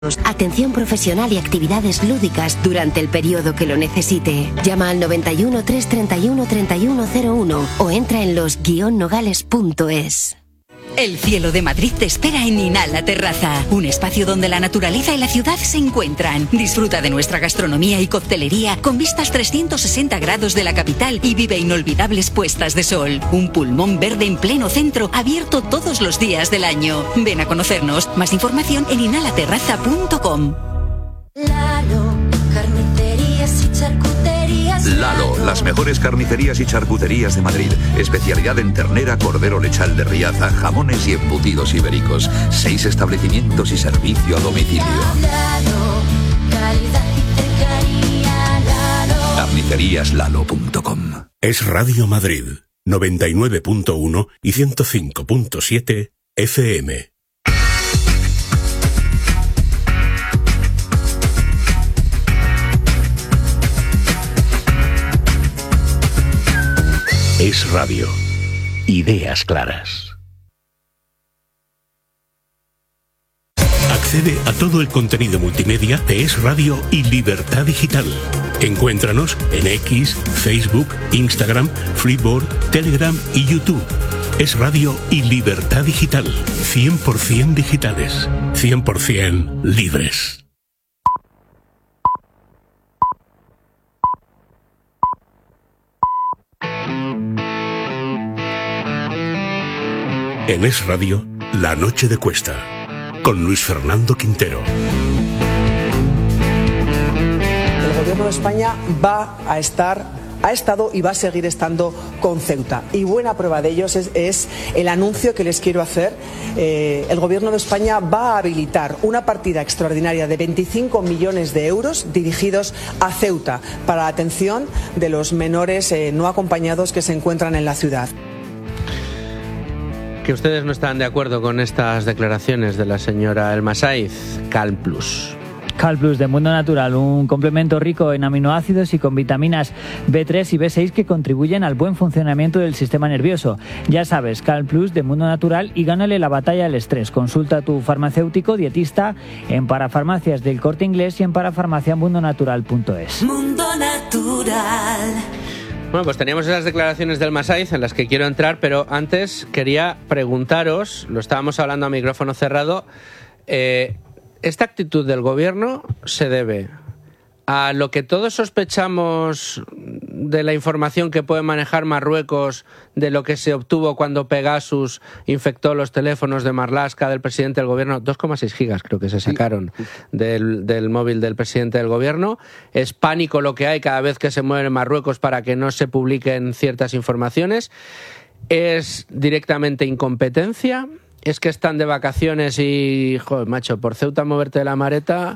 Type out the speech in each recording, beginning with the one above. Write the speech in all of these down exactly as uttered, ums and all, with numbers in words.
Atención profesional y actividades lúdicas durante el periodo que lo necesite. Llama al noventa y uno, trescientos treinta y uno, treinta y uno cero uno o entra en los guion nogales punto es. El cielo de Madrid te espera en Inhala Terraza, un espacio donde la naturaleza y la ciudad se encuentran. Disfruta de nuestra gastronomía y coctelería con vistas trescientos sesenta grados de la capital y vive inolvidables puestas de sol. Un pulmón verde en pleno centro, abierto todos los días del año. Ven a conocernos. Más información en inhala terraza punto com. Lalo, carnicerías y charcuterías. Lalo, las mejores carnicerías y charcuterías de Madrid. Especialidad en ternera, cordero lechal de Riaza, jamones y embutidos ibéricos. Seis establecimientos y servicio a domicilio. Lalo, calidad y cercanía. Lalo. carnicerías lalo punto com. Es Radio Madrid, noventa y nueve punto uno y ciento cinco punto siete F M. Es Radio. Ideas claras. Accede a todo el contenido multimedia de Es Radio y Libertad Digital. Encuéntranos en X, Facebook, Instagram, Freeboard, Telegram y YouTube. Es Radio y Libertad Digital. cien por ciento digitales. cien por ciento libres. En Es Radio, La Noche de Cuesta, con Luis Fernando Quintero. El Gobierno de España va a estar, ha estado y va a seguir estando con Ceuta. Y buena prueba de ello es, es el anuncio que les quiero hacer. Eh, el Gobierno de España va a habilitar una partida extraordinaria de veinticinco millones de euros dirigidos a Ceuta para la atención de los menores eh, no acompañados que se encuentran en la ciudad. Que ustedes no están de acuerdo con estas declaraciones de la señora Elma Saiz. Calm Plus. Calm Plus de Mundo Natural, un complemento rico en aminoácidos y con vitaminas B tres y B seis que contribuyen al buen funcionamiento del sistema nervioso. Ya sabes, Calm Plus de Mundo Natural y gánale la batalla al estrés. Consulta a tu farmacéutico dietista en Parafarmacias del Corte Inglés y en parafarmacia mundo natural punto es. Mundo Natural. Bueno, pues teníamos esas declaraciones del Elma Saiz en las que quiero entrar, pero antes quería preguntaros, lo estábamos hablando a micrófono cerrado, eh, ¿esta actitud del gobierno se debe a lo que todos sospechamos de la información que puede manejar Marruecos, de lo que se obtuvo cuando Pegasus infectó los teléfonos de Marlaska, del presidente del gobierno? dos coma seis gigas creo que se sacaron del, del móvil del presidente del gobierno. Es pánico lo que hay cada vez que se mueve en Marruecos para que no se publiquen ciertas informaciones. Es directamente incompetencia. Es que están de vacaciones y, joder, macho, por Ceuta moverte de la mareta...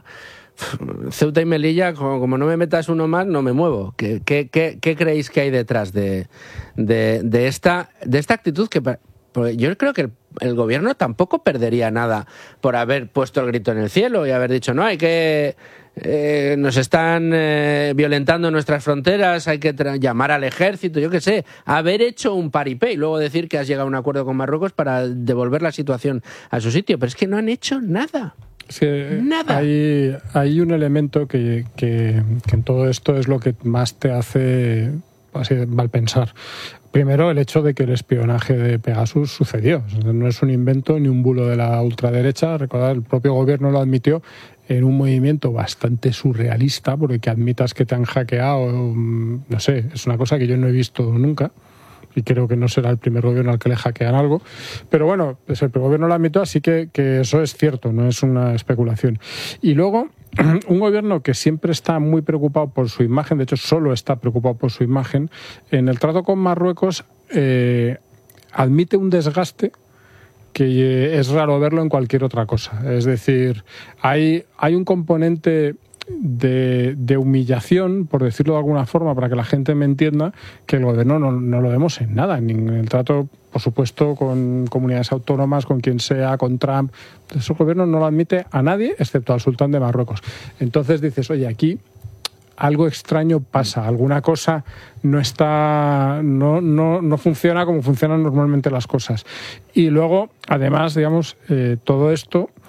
Ceuta y Melilla, como, como no me metas uno más, no me muevo. ¿Qué, qué, qué, qué creéis que hay detrás de, de, de, esta, de esta actitud? Que yo creo que el, el gobierno tampoco perdería nada por haber puesto el grito en el cielo y haber dicho, no, hay que... Eh, nos están eh, violentando nuestras fronteras, hay que tra- llamar al ejército, yo qué sé, haber hecho un paripé y luego decir que has llegado a un acuerdo con Marruecos para devolver la situación a su sitio. Pero es que no han hecho nada. Es que Nada. Hay, hay un elemento que, que, que en todo esto es lo que más te hace así, mal pensar. Primero, el hecho de que el espionaje de Pegasus sucedió. O sea, no es un invento ni un bulo de la ultraderecha. Recordad, el propio gobierno lo admitió en un movimiento bastante surrealista, porque que admitas que te han hackeado, no sé, es una cosa que yo no he visto nunca. Y creo que no será el primer gobierno al que le hackean algo. Pero bueno, pues el gobierno lo admitió, así que, que eso es cierto, no es una especulación. Y luego, un gobierno que siempre está muy preocupado por su imagen, de hecho solo está preocupado por su imagen, en el trato con Marruecos eh, admite un desgaste que es raro verlo en cualquier otra cosa. Es decir, hay, hay un componente de, de humillación, por decirlo de alguna forma, para que la gente me entienda, que el gobierno no, no lo vemos en nada, ni en el trato, por supuesto, con comunidades autónomas, con quien sea, con Trump. Ese gobierno no lo admite a nadie, excepto al sultán de Marruecos. Entonces dices, oye, aquí algo extraño pasa, alguna cosa no está, no, no, no funciona como funcionan normalmente las cosas. Y luego, además, digamos, eh, todo esto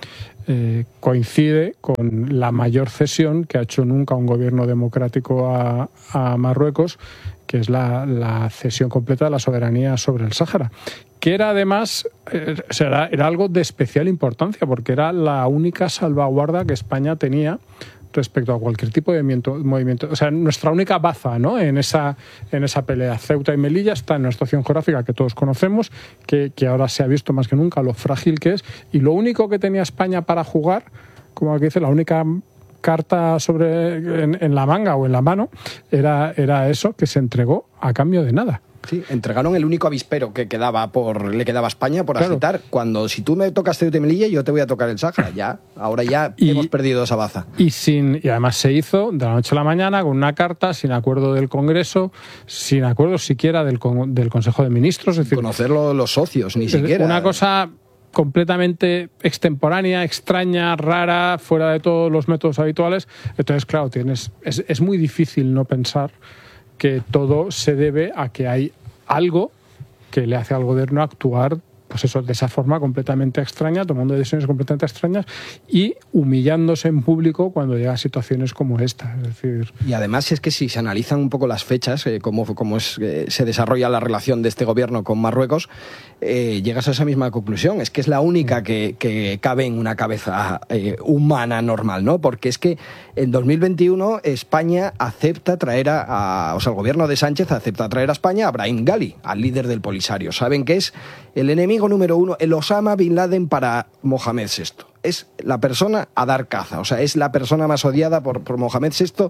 eh, coincide con la mayor cesión que ha hecho nunca un gobierno democrático a, a Marruecos, que es la, la cesión completa de la soberanía sobre el Sáhara, que era además eh, era, era algo de especial importancia, porque era la única salvaguarda que España tenía respecto a cualquier tipo de movimiento, movimiento. O sea, nuestra única baza, ¿no?, en esa, en esa pelea. Ceuta y Melilla está en una situación geográfica que todos conocemos, que, que ahora se ha visto más que nunca lo frágil que es, y lo único que tenía España para jugar, como aquí dice, la única carta sobre en, en la manga o en la mano, era, era eso, que se entregó a cambio de nada. Sí, entregaron el único avispero que quedaba por le quedaba a España por claro. agitar. Cuando si tú me tocas Ceuta y Melilla, yo te voy a tocar el Sáhara. Ya, ahora ya y, hemos perdido esa baza. Y sin y además se hizo de la noche a la mañana con una carta, sin acuerdo del Congreso, sin acuerdo siquiera del, del Consejo de Ministros. Es decir, conocerlo los socios, ni siquiera. Una cosa completamente extemporánea, extraña, rara, fuera de todos los métodos habituales. Entonces, claro, tienes es, es muy difícil no pensar que todo se debe a que hay algo que le hace al gobierno actuar, pues eso, de esa forma completamente extraña, tomando decisiones completamente extrañas y humillándose en público cuando llega a situaciones como esta. Es decir... Y además es que si se analizan un poco las fechas, eh, cómo, cómo es, eh, se desarrolla la relación de este gobierno con Marruecos, eh, llegas a esa misma conclusión. Es que es la única que, que cabe en una cabeza eh, humana normal, ¿no? Porque es que en dos mil veintiuno España acepta traer a, a... O sea, el gobierno de Sánchez acepta traer a España a Brahim Ghali, al líder del Polisario. Saben que es el enemigo número uno, el Osama Bin Laden para Mohamed sexto. Es la persona a dar caza, o sea, es la persona más odiada por, por Mohamed sexto,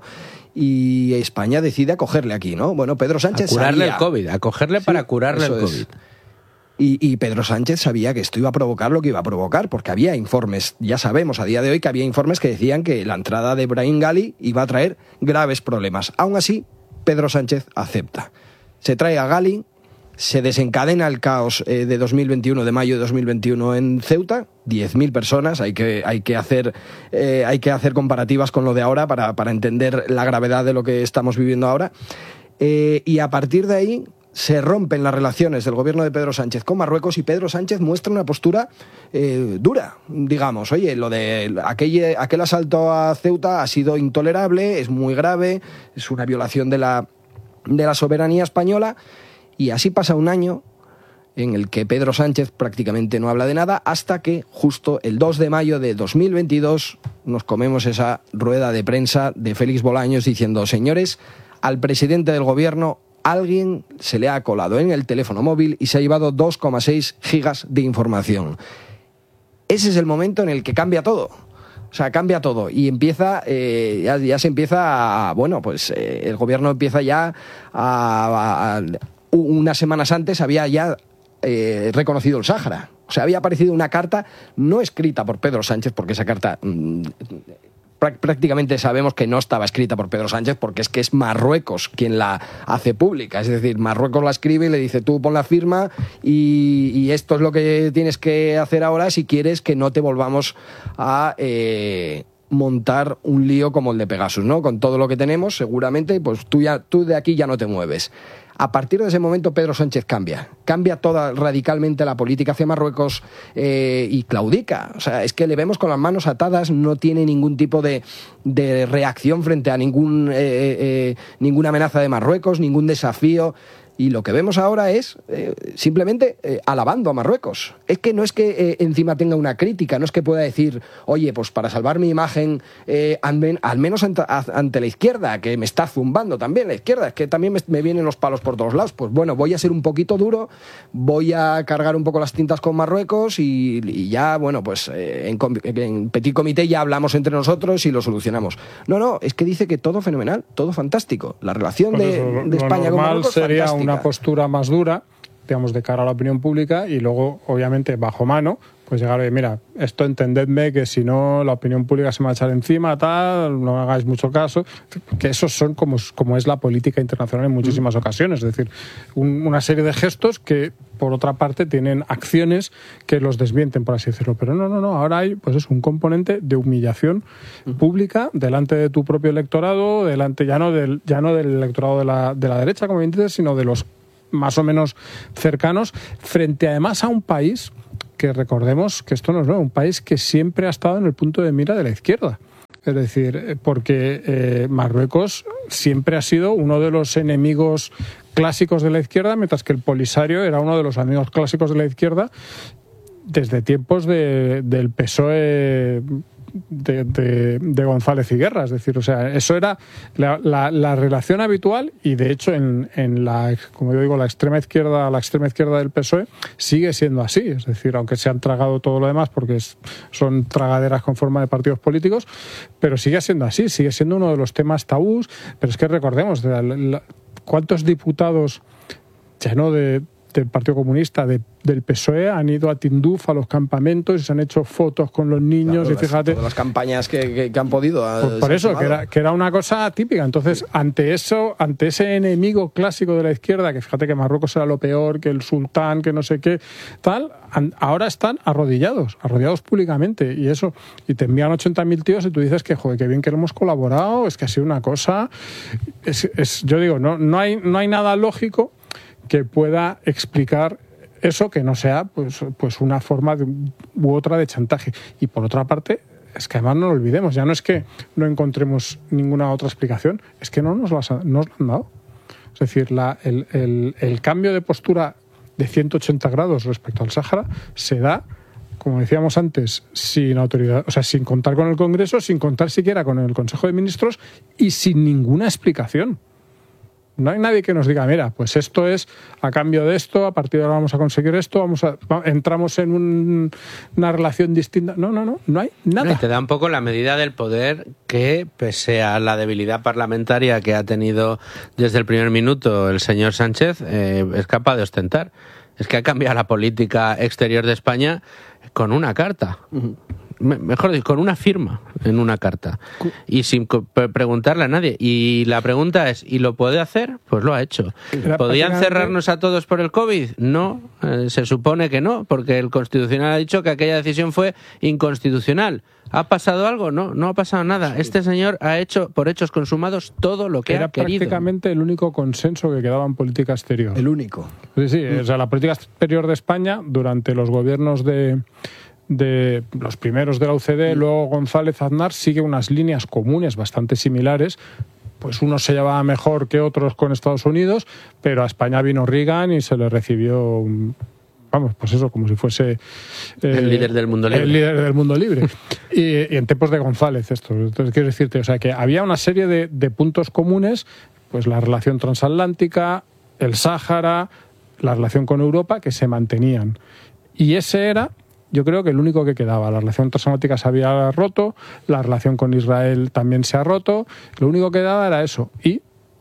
y España decide acogerle aquí, ¿no? Bueno, Pedro Sánchez a curarle sabía, el COVID, acogerle para sí, curarle el COVID. Es. Y, y Pedro Sánchez sabía que esto iba a provocar lo que iba a provocar, porque había informes, ya sabemos a día de hoy que había informes que decían que la entrada de Brahim Ghali iba a traer graves problemas. Aún así, Pedro Sánchez acepta. Se trae a Ghali, se desencadena el caos eh, de dos mil veintiuno, de mayo de dos mil veintiuno en Ceuta, diez mil personas, hay que, hay que hacer, eh, hay que hacer comparativas con lo de ahora para, para entender la gravedad de lo que estamos viviendo ahora, eh, y a partir de ahí se rompen las relaciones del gobierno de Pedro Sánchez con Marruecos, y Pedro Sánchez muestra una postura eh, dura, digamos. Oye, lo de aquel, aquel asalto a Ceuta ha sido intolerable, es muy grave, es una violación de la, de la soberanía española. Y así pasa un año en el que Pedro Sánchez prácticamente no habla de nada, hasta que justo el dos de mayo de dos mil veintidós nos comemos esa rueda de prensa de Félix Bolaños diciendo: señores, al presidente del gobierno alguien se le ha colado en el teléfono móvil y se ha llevado dos coma seis gigas de información. Ese es el momento en el que cambia todo. O sea, cambia todo y empieza, eh, ya, ya se empieza a, bueno, pues eh, el gobierno empieza ya a... a, a unas semanas antes había ya eh, reconocido el Sáhara. O sea, había aparecido una carta no escrita por Pedro Sánchez, porque esa carta mmm, prácticamente sabemos que no estaba escrita por Pedro Sánchez, porque es que es Marruecos quien la hace pública. Es decir, Marruecos la escribe y le dice: tú pon la firma y, y esto es lo que tienes que hacer ahora si quieres que no te volvamos a... Eh, montar un lío como el de Pegasus, ¿no? Con todo lo que tenemos, seguramente, pues tú, ya, tú de aquí ya no te mueves. A partir de ese momento Pedro Sánchez cambia, cambia toda radicalmente la política hacia Marruecos eh, y claudica. O sea, es que le vemos con las manos atadas, no tiene ningún tipo de, de reacción frente a ningún, eh, eh, ninguna amenaza de Marruecos, ningún desafío. Y lo que vemos ahora es eh, simplemente eh, alabando a Marruecos. Es que no es que eh, encima tenga una crítica, no es que pueda decir: oye, pues para salvar mi imagen, eh, al, al menos ante, ante la izquierda, que me está zumbando también la izquierda, es que también me, me vienen los palos por todos lados. Pues bueno, voy a ser un poquito duro, voy a cargar un poco las tintas con Marruecos y, y ya, bueno, pues eh, en, en petit comité ya hablamos entre nosotros y lo solucionamos. No, no, es que dice que todo fenomenal, todo fantástico. La relación pues de, eso, de España con Marruecos sería fantástica. Una postura más dura, digamos, de cara a la opinión pública, y luego, obviamente, bajo mano, pues llegar a, mira, esto entendedme que si no la opinión pública se me va a echar encima, tal, no hagáis mucho caso, que esos son como, como es la política internacional en muchísimas mm. ocasiones, es decir, un, una serie de gestos que, por otra parte, tienen acciones que los desmienten, por así decirlo, pero no, no, no, ahora hay, pues es un componente de humillación mm. pública delante de tu propio electorado, delante ya no del, ya no del electorado de la, de la derecha, como bien dices, sino de los más o menos cercanos, frente además a un país que recordemos que esto no es nuevo, un país que siempre ha estado en el punto de mira de la izquierda. Es decir, porque eh, Marruecos siempre ha sido uno de los enemigos clásicos de la izquierda, mientras que el Polisario era uno de los amigos clásicos de la izquierda desde tiempos de, del P S O E de, de, de González y Guerra. Es decir, o sea, eso era la, la, la relación habitual y de hecho en, en la, como yo digo, la extrema izquierda, la extrema izquierda del P S O E sigue siendo así. Es decir, aunque se han tragado todo lo demás porque es, son tragaderas con forma de partidos políticos, pero sigue siendo así, sigue siendo uno de los temas tabús. Pero es que recordemos, la, la, ¿cuántos diputados ya no de del Partido Comunista, de, del P S O E, han ido a Tinduf, a los campamentos y se han hecho fotos con los niños? Claro, y fíjate, todas las campañas que, que, que han podido. Por, por eso, que era, que era una cosa típica. Entonces, sí. ante eso, ante ese enemigo clásico de la izquierda, que fíjate que Marruecos era lo peor, que el sultán, que no sé qué, tal, an, ahora están arrodillados, arrodillados públicamente. Y eso, y te envían ochenta mil tíos y tú dices que, joder, qué bien que hemos colaborado, es que ha sido una cosa. Es, es, yo digo, no, no, hay, no hay nada lógico que pueda explicar eso que no sea pues, pues una forma de, u otra de chantaje. Y por otra parte, es que además no lo olvidemos, ya no es que no encontremos ninguna otra explicación, es que no nos lo han, nos lo han dado. Es decir, la, el, el, el cambio de postura de ciento ochenta grados respecto al Sáhara se da, como decíamos antes, sin autoridad, o sea, sin contar con el Congreso, sin contar siquiera con el Consejo de Ministros y sin ninguna explicación. No hay nadie que nos diga, mira, pues esto es a cambio de esto, a partir de ahora vamos a conseguir esto, vamos a, entramos en un, una relación distinta. No, no, no, no hay nada. Y te da un poco la medida del poder que, pese a la debilidad parlamentaria que ha tenido desde el primer minuto el señor Sánchez, eh, es capaz de ostentar. Es que ha cambiado la política exterior de España con una carta. Uh-huh. Mejor dicho, con una firma en una carta y sin preguntarle a nadie. Y la pregunta es, ¿y lo puede hacer? Pues lo ha hecho. ¿Podían cerrarnos a todos por el COVID? No, eh, se supone que no, porque el Constitucional ha dicho que aquella decisión fue inconstitucional. ¿Ha pasado algo? No, no ha pasado nada. Este señor ha hecho, por hechos consumados, todo lo que Era ha querido. Era prácticamente el único consenso que quedaba en política exterior. El único. Sí, sí, o sea, la política exterior de España, durante los gobiernos de... de los primeros de la U C D, luego González Aznar, sigue unas líneas comunes bastante similares. Pues unos se llevaba mejor que otros con Estados Unidos, pero a España vino Reagan y se le recibió, vamos, pues eso, como si fuese eh, el líder del mundo libre. El líder del mundo libre. y, y en tiempos de González esto. Entonces quiero decirte, o sea, que había una serie de, de puntos comunes, pues la relación transatlántica, el Sáhara, la relación con Europa, que se mantenían. Y ese era, yo creo que el único que quedaba. La relación transatlántica se había roto, la relación con Israel también se ha roto, lo único que quedaba era eso. Y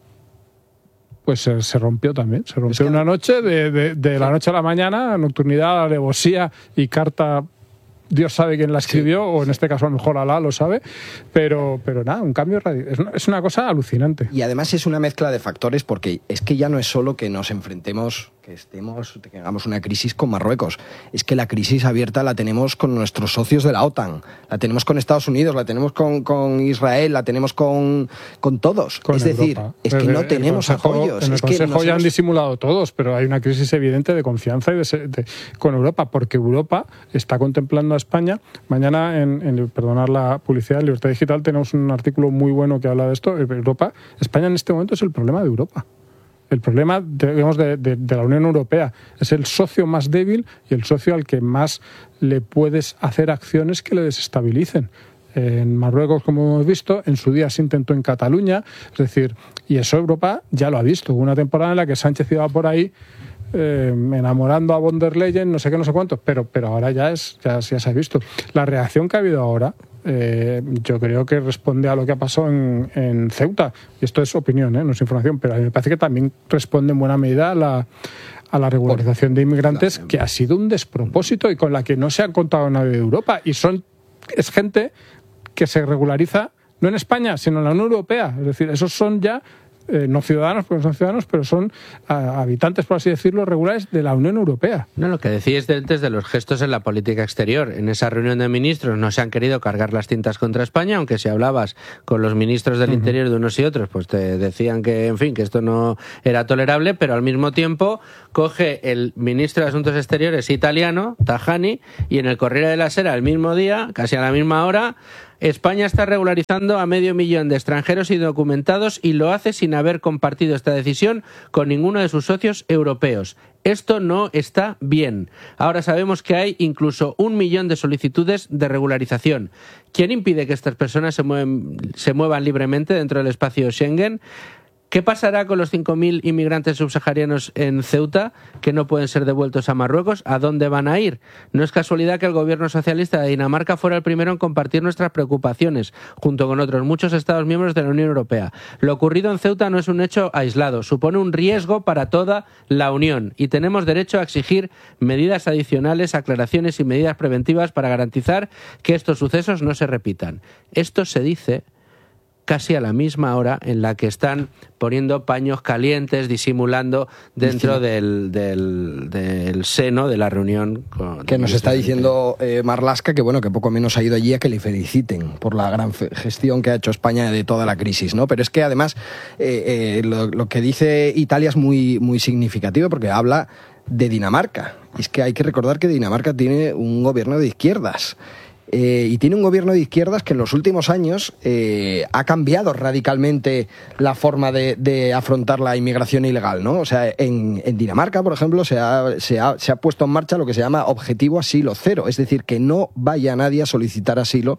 pues se, se rompió también. Se rompió es que una noche, de, de, de la noche a la mañana, nocturnidad, alevosía y carta... Dios sabe quién la escribió, sí, o en este caso a lo mejor Alá lo sabe, pero, pero nada, un cambio radical. Es una, es una cosa alucinante. Y además es una mezcla de factores, porque es que ya no es solo que nos enfrentemos, que estemos, que tengamos una crisis con Marruecos, es que la crisis abierta la tenemos con nuestros socios de la OTAN, la tenemos con Estados Unidos, la tenemos con, con Israel, la tenemos con, con todos. Con es Europa. decir, es que no el tenemos Consejo, apoyos. En el es Consejo que ya hemos... han disimulado todos, pero hay una crisis evidente de confianza y de, de, con Europa, porque Europa está contemplando a España. Mañana, en, en perdonar la publicidad, en Libertad Digital, tenemos un artículo muy bueno que habla de esto. Europa, España en este momento es el problema de Europa. El problema, digamos, de, de, de la Unión Europea. Es el socio más débil y el socio al que más le puedes hacer acciones que le desestabilicen. En Marruecos, como hemos visto, en su día se intentó en Cataluña. Es decir, y eso Europa ya lo ha visto. Hubo una temporada en la que Sánchez iba por ahí Eh, enamorando a von der Leyen, no sé qué, no sé cuánto, pero, pero ahora ya, es, ya, ya se ha visto. La reacción que ha habido ahora, eh, yo creo que responde a lo que ha pasado en, en Ceuta. Y esto es opinión, ¿eh? No es información, pero a mí me parece que también responde en buena medida a la, a la regularización de inmigrantes, que ha sido un despropósito y con la que no se ha contado nadie de Europa. Y son es gente que se regulariza no en España, sino en la Unión Europea. Es decir, esos son ya eh, no ciudadanos, porque no son ciudadanos, pero son a, habitantes, por así decirlo, regulares de la Unión Europea. No, lo que decíais antes de los gestos en la política exterior. En esa reunión de ministros no se han querido cargar las tintas contra España, aunque si hablabas con los ministros del uh-huh. Interior de unos y otros, pues te decían que, en fin, que esto no era tolerable, pero al mismo tiempo coge el ministro de Asuntos Exteriores italiano, Tajani, y en el Corriere della Sera, el mismo día, casi a la misma hora, España está regularizando a medio millón de extranjeros indocumentados y lo hace sin haber compartido esta decisión con ninguno de sus socios europeos. Esto no está bien. Ahora sabemos que hay incluso un millón de solicitudes de regularización. ¿Quién impide que estas personas se, mueven, se muevan libremente dentro del espacio Schengen? ¿Qué pasará con los cinco mil inmigrantes subsaharianos en Ceuta que no pueden ser devueltos a Marruecos? ¿A dónde van a ir? No es casualidad que el gobierno socialista de Dinamarca fuera el primero en compartir nuestras preocupaciones, junto con otros muchos Estados miembros de la Unión Europea. Lo ocurrido en Ceuta no es un hecho aislado, supone un riesgo para toda la Unión y tenemos derecho a exigir medidas adicionales, aclaraciones y medidas preventivas para garantizar que estos sucesos no se repitan. Esto se dice casi a la misma hora en la que están poniendo paños calientes, disimulando dentro del, del, del seno de la reunión. Con que nos está diciendo eh, Marlaska que bueno, que poco menos ha ido allí a que le feliciten por la gran gestión que ha hecho España de toda la crisis, ¿no? Pero es que además eh, eh, lo, lo que dice Italia es muy, muy significativo porque habla de Dinamarca. Y es que hay que recordar que Dinamarca tiene un gobierno de izquierdas. Eh, y tiene un gobierno de izquierdas que en los últimos años eh, ha cambiado radicalmente la forma de, de afrontar la inmigración ilegal, ¿no? O sea, en, en Dinamarca, por ejemplo, se ha, se, ha, se ha puesto en marcha lo que se llama objetivo asilo cero, es decir, que no vaya nadie a solicitar asilo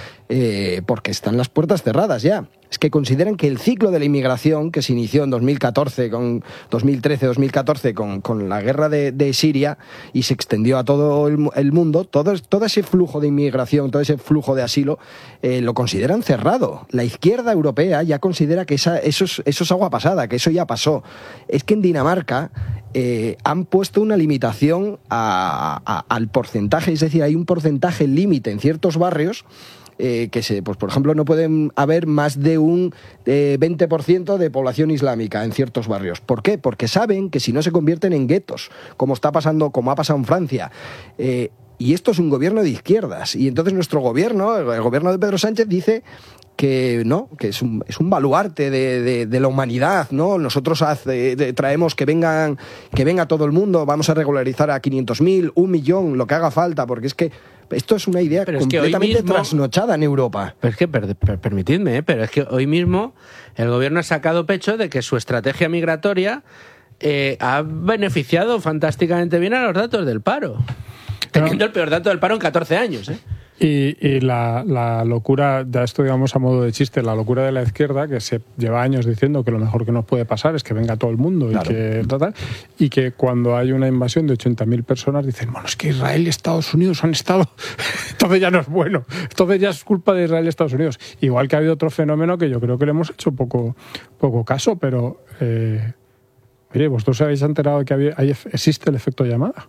eh, porque están las puertas cerradas ya. Es que consideran que el ciclo de la inmigración que se inició en dos mil catorce, con dos mil trece dos mil catorce con, con la guerra de, de Siria y se extendió a todo el, el mundo, todo, todo ese flujo de inmigración, todo ese flujo de asilo, eh, lo consideran cerrado. La izquierda europea ya considera que esa, eso, es, eso es agua pasada, que eso ya pasó. Es que en Dinamarca eh, han puesto una limitación a, a, al porcentaje, es decir, hay un porcentaje límite en ciertos barrios. Eh, que se, pues por ejemplo no pueden haber más de un eh, veinte por ciento de población islámica en ciertos barrios. ¿Por qué? Porque saben que si no se convierten en guetos, como está pasando, como ha pasado en Francia. Eh, y esto es un gobierno de izquierdas. Y entonces nuestro gobierno, el gobierno de Pedro Sánchez, dice que no, que es un, es un baluarte de, de, de la humanidad, ¿no? Nosotros hace, de, traemos que vengan, que venga todo el mundo, vamos a regularizar a quinientos mil, un millón, lo que haga falta, porque es que esto es una idea pero completamente es mismo, trasnochada en Europa. Pero es que, per, per, permitidme, ¿eh? pero es que hoy mismo el gobierno ha sacado pecho de que su estrategia migratoria eh, ha beneficiado fantásticamente bien a los datos del paro. Teniendo el peor dato del paro en catorce años, ¿eh? Y, y la, la locura, ya esto digamos a modo de chiste, la locura de la izquierda, que se lleva años diciendo que lo mejor que nos puede pasar es que venga todo el mundo claro. y, que, tal, y que cuando hay una invasión de ochenta mil personas dicen, bueno, es que Israel y Estados Unidos han estado, entonces ya no es bueno, entonces ya es culpa de Israel y Estados Unidos. Igual que ha habido otro fenómeno que yo creo que le hemos hecho poco, poco caso, pero eh, oye, vosotros os habéis enterado de que había, hay, existe el efecto llamada.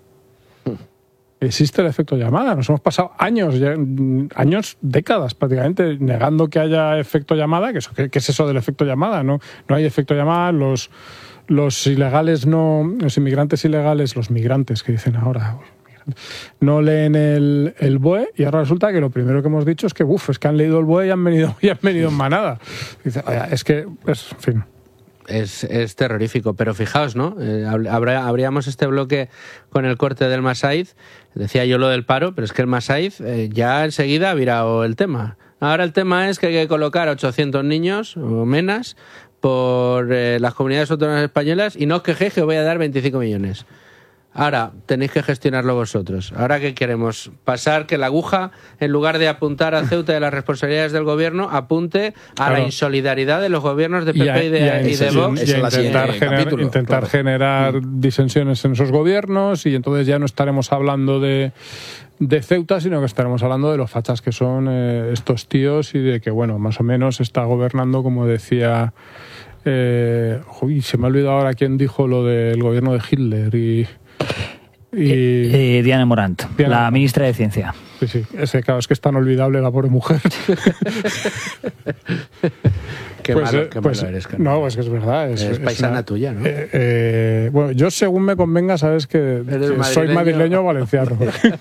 Existe el efecto llamada. Nos hemos pasado años, años, décadas prácticamente, negando que haya efecto llamada. ¿Qué es, qué es eso del efecto llamada? No, no hay efecto llamada. Los, los ilegales no, los inmigrantes ilegales, los migrantes que dicen ahora, no leen el, el B O E y ahora resulta que lo primero que hemos dicho es que, uff, es que han leído el B O E y han venido, y han venido en manada. Dice, es que, es, en fin. Es, es terrorífico, pero fijaos, ¿no? Eh, habría, abríamos este bloque con el corte del Masaiz, decía yo lo del paro, pero es que el Masaiz eh, ya enseguida ha virado el tema. Ahora el tema es que hay que colocar ochocientos niños o menos por eh, las comunidades autónomas españolas y no os quejéis que os voy a dar veinticinco millones. Ahora tenéis que gestionarlo vosotros. Ahora ¿qué queremos? Pasar que la aguja, en lugar de apuntar a Ceuta de las responsabilidades del gobierno, apunte a claro. la insolidaridad de los gobiernos de P P y, a, y de, y, a, y de Vox. Y a intentar, generar, capítulo, intentar claro. generar mm. disensiones en esos gobiernos y entonces ya no estaremos hablando de, de Ceuta, sino que estaremos hablando de los fachas que son eh, estos tíos y de que, bueno, más o menos está gobernando, como decía... Eh, uy, se me ha olvidado ahora quién dijo lo del gobierno de Hitler y... Y... Eh, eh, Diana Morant, Diana, la ministra de Ciencia. Sí, sí, es que, claro, es que es tan olvidable la pobre mujer. Qué pues, malo, eh, qué pues, malo eres, Carlos. No, pues que es verdad. Es, es es paisana una, tuya, ¿no? Eh, eh, bueno, yo según me convenga, sabes que, que soy madrileño o valenciano.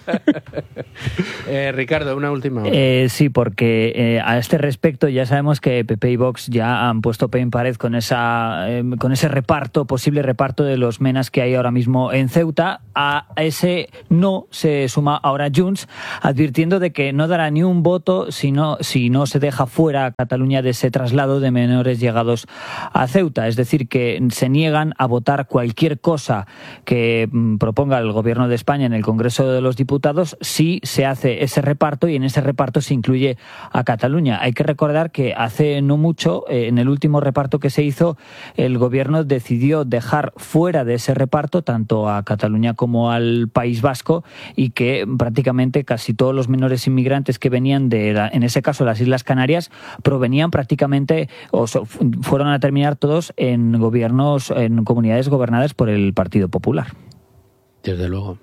eh, Ricardo, una última. Eh, sí, porque eh, a este respecto ya sabemos que P P y Vox ya han puesto pie en pared con, esa, eh, con ese reparto, posible reparto de los menas que hay ahora mismo en Ceuta. A ese no se suma ahora Junts, advirtiendo de que no dará ni un voto si no, si no se deja fuera a Cataluña de ese traslado de menores llegados a Ceuta. Es decir, que se niegan a votar cualquier cosa que mm, proponga el Gobierno de España en el Congreso de los Diputados si se hace ese reparto y en ese reparto se incluye a Cataluña. Hay que recordar que hace no mucho, eh, en el último reparto que se hizo, el Gobierno decidió dejar fuera de ese reparto tanto a Cataluña como al País Vasco y que prácticamente casi todos los menores inmigrantes que venían de, la, en ese caso, las Islas Canarias, provenían prácticamente o so, fueron a terminar todos en gobiernos, en comunidades gobernadas por el Partido Popular. Desde luego.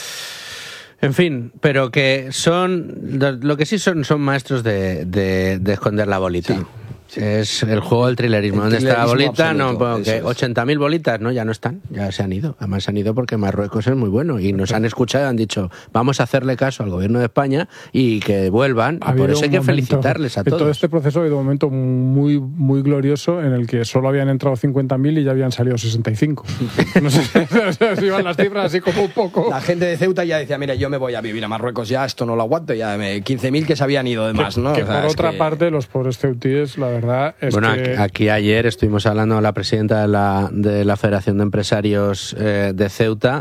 En fin, pero que son, lo que sí son, son maestros de, de, de esconder la bolita. Sí. Sí. Es el juego del trilerismo. ¿Dónde está la bolita? Absoluto, no, bueno, que ochenta mil bolitas, ¿no? Ya no están, ya se han ido. Además se han ido porque Marruecos es muy bueno y nos han escuchado y han dicho, vamos a hacerle caso al gobierno de España y que vuelvan. Y por eso hay que felicitarles a todos. En todo este proceso ha habido un momento muy, muy glorioso en el que solo habían entrado cincuenta mil y ya habían salido sesenta y cinco. No sé si iban las cifras así como un poco. La gente de Ceuta ya decía, mira, yo me voy a vivir a Marruecos ya, esto no lo aguanto, ya me... quince mil que se habían ido de más, que, ¿no? Que o sea, por otra que... parte, los pobres ceutíes, la verdad es bueno, que... aquí, aquí ayer estuvimos hablando con la presidenta de la, de la Federación de Empresarios eh, de Ceuta,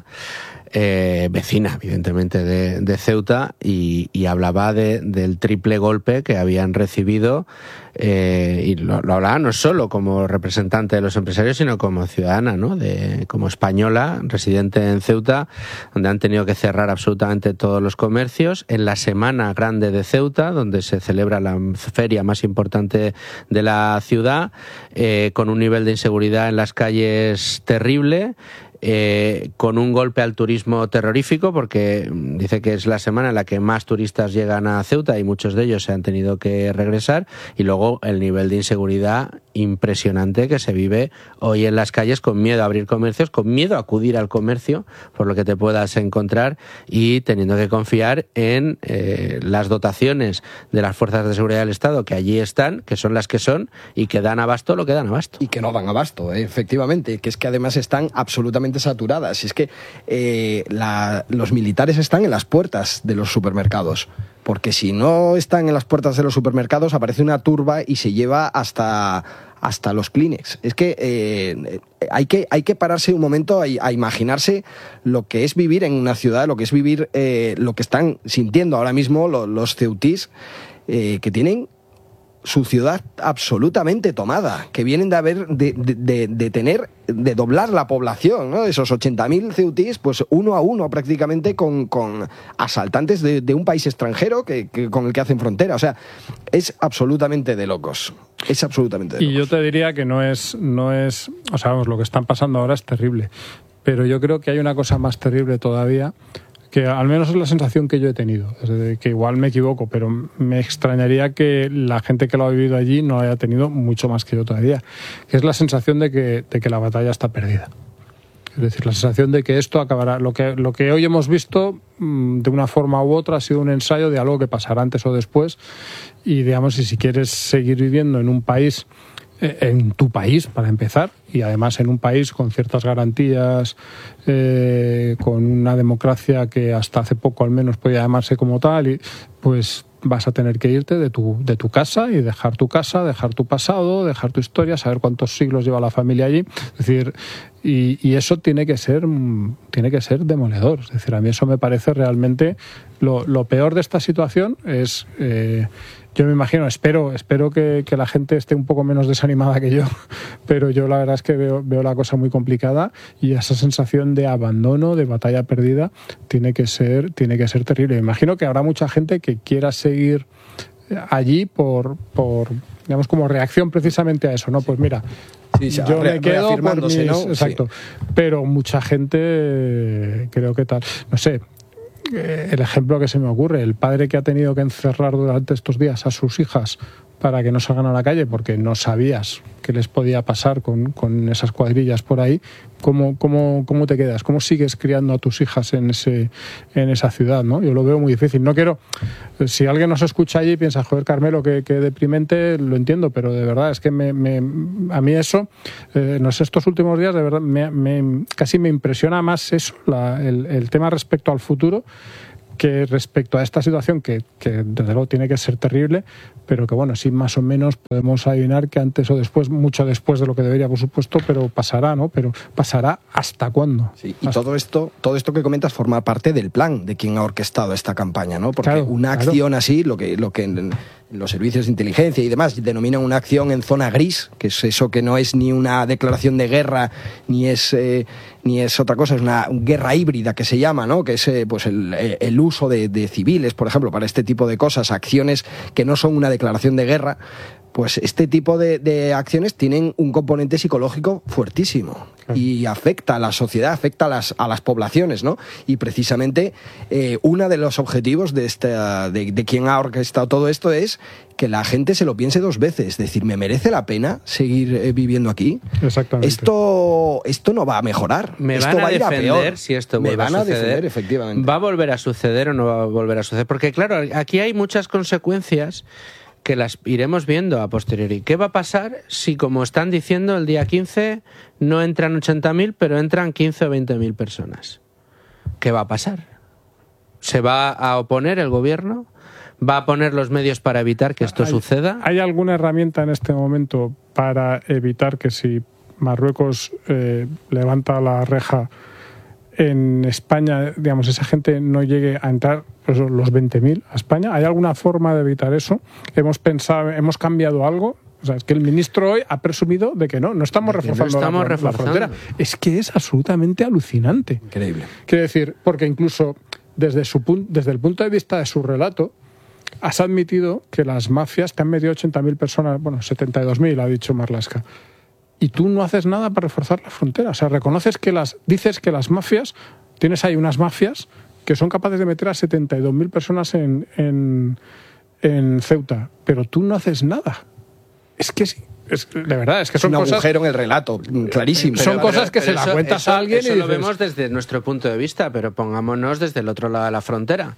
eh, vecina, evidentemente, de, de Ceuta, y, y hablaba de, del triple golpe que habían recibido, eh, y lo, lo hablaba no solo como representante de los empresarios, sino como ciudadana, ¿no? De, como española, residente en Ceuta, donde han tenido que cerrar absolutamente todos los comercios. En la Semana Grande de Ceuta, donde se celebra la feria más importante de la ciudad, eh, con un nivel de inseguridad en las calles terrible, Eh, con un golpe al turismo terrorífico, porque dice que es la semana en la que más turistas llegan a Ceuta y muchos de ellos se han tenido que regresar, y luego el nivel de inseguridad impresionante que se vive hoy en las calles, con miedo a abrir comercios, con miedo a acudir al comercio por lo que te puedas encontrar y teniendo que confiar en eh, las dotaciones de las fuerzas de seguridad del Estado que allí están, que son las que son y que dan abasto lo que dan abasto. Y que no dan abasto, eh, efectivamente, que es que además están absolutamente saturadas. Es que eh, la, los militares están en las puertas de los supermercados, porque si no están en las puertas de los supermercados aparece una turba y se lleva hasta hasta los Kleenex. Es que eh, hay que hay que pararse un momento a, a imaginarse lo que es vivir en una ciudad, lo que es vivir eh, lo que están sintiendo ahora mismo los, los ceutís, eh, que tienen su ciudad absolutamente tomada, que vienen de haber de, de, de, de tener, de doblar la población, ¿no? Esos ochenta mil ceutís, pues uno a uno prácticamente con, con asaltantes de, de un país extranjero que, que, con el que hacen frontera. O sea, es absolutamente de locos. Es absolutamente de locos. Y yo te diría que no es, no es, o sea, vamos, lo que están pasando ahora es terrible. Pero yo creo que hay una cosa más terrible todavía, que al menos es la sensación que yo he tenido, que igual me equivoco, pero me extrañaría que la gente que lo ha vivido allí no haya tenido mucho más que yo todavía, que es la sensación de que, de que la batalla está perdida. Es decir, la sensación de que esto acabará. Lo que, lo que hoy hemos visto, de una forma u otra, ha sido un ensayo de algo que pasará antes o después, y digamos, si, si quieres seguir viviendo en un país, en tu país, para empezar, y además en un país con ciertas garantías, eh, con una democracia que hasta hace poco al menos podía llamarse como tal, y pues vas a tener que irte de tu, de tu casa y dejar tu casa, dejar tu pasado, dejar tu historia, saber cuántos siglos lleva la familia allí. Es decir, y, y eso tiene que ser tiene que ser demoledor. Es decir, a mí eso me parece realmente lo, lo peor de esta situación. Es eh, yo me imagino, espero espero que, que la gente esté un poco menos desanimada que yo, pero yo la verdad es que veo, veo la cosa muy complicada, y esa sensación de abandono, de batalla perdida, tiene que ser tiene que ser terrible. Me imagino que habrá mucha gente que quiera seguir allí por, por digamos, como reacción precisamente a eso, ¿no? Pues mira, sí, yo re, me quedo por mis, ¿no? Exacto. Sí. Pero mucha gente, creo que tal, no sé, el ejemplo que se me ocurre, el padre que ha tenido que encerrar durante estos días a sus hijas para que no salgan a la calle porque no sabías qué les podía pasar con, con esas cuadrillas por ahí, ¿cómo, cómo, cómo te quedas? ¿Cómo sigues criando a tus hijas en ese en esa ciudad, ¿no? Yo lo veo muy difícil. No quiero... Si alguien nos escucha allí y piensa, joder, Carmelo, qué, qué deprimente, lo entiendo, pero de verdad es que me, me, a mí eso, eh, no sé, estos últimos días, de verdad, me, me, casi me impresiona más eso, la, el, el tema respecto al futuro, que respecto a esta situación que, que desde luego tiene que ser terrible, pero que bueno, sí más o menos podemos adivinar que antes o después, mucho después de lo que debería, por supuesto, pero pasará, ¿no? Pero pasará ¿hasta cuándo? Sí, y hasta... todo esto, todo esto que comentas forma parte del plan de quien ha orquestado esta campaña, ¿no? Porque claro, una claro. acción así, lo que, lo que en, en los servicios de inteligencia y demás denominan una acción en zona gris, que es eso que no es ni una declaración de guerra, ni es eh, ni es otra cosa, es una guerra híbrida que se llama, ¿no? Que es eh, pues el, el uso de, de civiles, por ejemplo, para este tipo de cosas, acciones que no son una declaración de guerra. Pues este tipo de, de acciones tienen un componente psicológico fuertísimo y afecta a la sociedad, afecta a las, a las poblaciones, ¿no? Y precisamente eh, uno de los objetivos de, esta, de, de quien ha orquestado todo esto es que la gente se lo piense dos veces, es decir, ¿me merece la pena seguir eh, viviendo aquí? Exactamente. Esto, esto no va a mejorar. Me esto van a va a ir defender a peor. si esto Me vuelve van a a suceder. defender, efectivamente. ¿Va a volver a suceder o no va a volver a suceder? Porque claro, aquí hay muchas consecuencias que las iremos viendo a posteriori. ¿Qué va a pasar si, como están diciendo, el día quince no entran ochenta mil, pero entran quince o veinte mil personas? ¿Qué va a pasar? ¿Se va a oponer el gobierno? ¿Va a poner los medios para evitar que esto ¿Hay, suceda? ¿Hay alguna herramienta en este momento para evitar que si Marruecos eh, levanta la reja en España, digamos, esa gente no llegue a entrar, pues, los veinte mil a España? ¿Hay alguna forma de evitar eso? ¿Hemos pensado, hemos cambiado algo? O sea, es que el ministro hoy ha presumido de que no, no estamos reforzando, no estamos la, reforzando. la frontera. Es que es absolutamente alucinante. Increíble. Quiero decir, porque incluso desde, su pun- desde el punto de vista de su relato, has admitido que las mafias te han metido ochenta mil personas, bueno, setenta y dos mil ha dicho Marlaska, y tú no haces nada para reforzar la frontera. O sea, reconoces que las, dices que las mafias, tienes ahí unas mafias que son capaces de meter a setenta y dos mil personas en, en, en Ceuta, pero tú no haces nada. Es que sí. Es, de verdad, es que son un cosas... agujero en el relato, clarísimo. Son Pero- cosas que pero se las eso- cuentas eso- a alguien eso y lo dices... vemos desde nuestro punto de vista, pero pongámonos desde el otro lado de la frontera.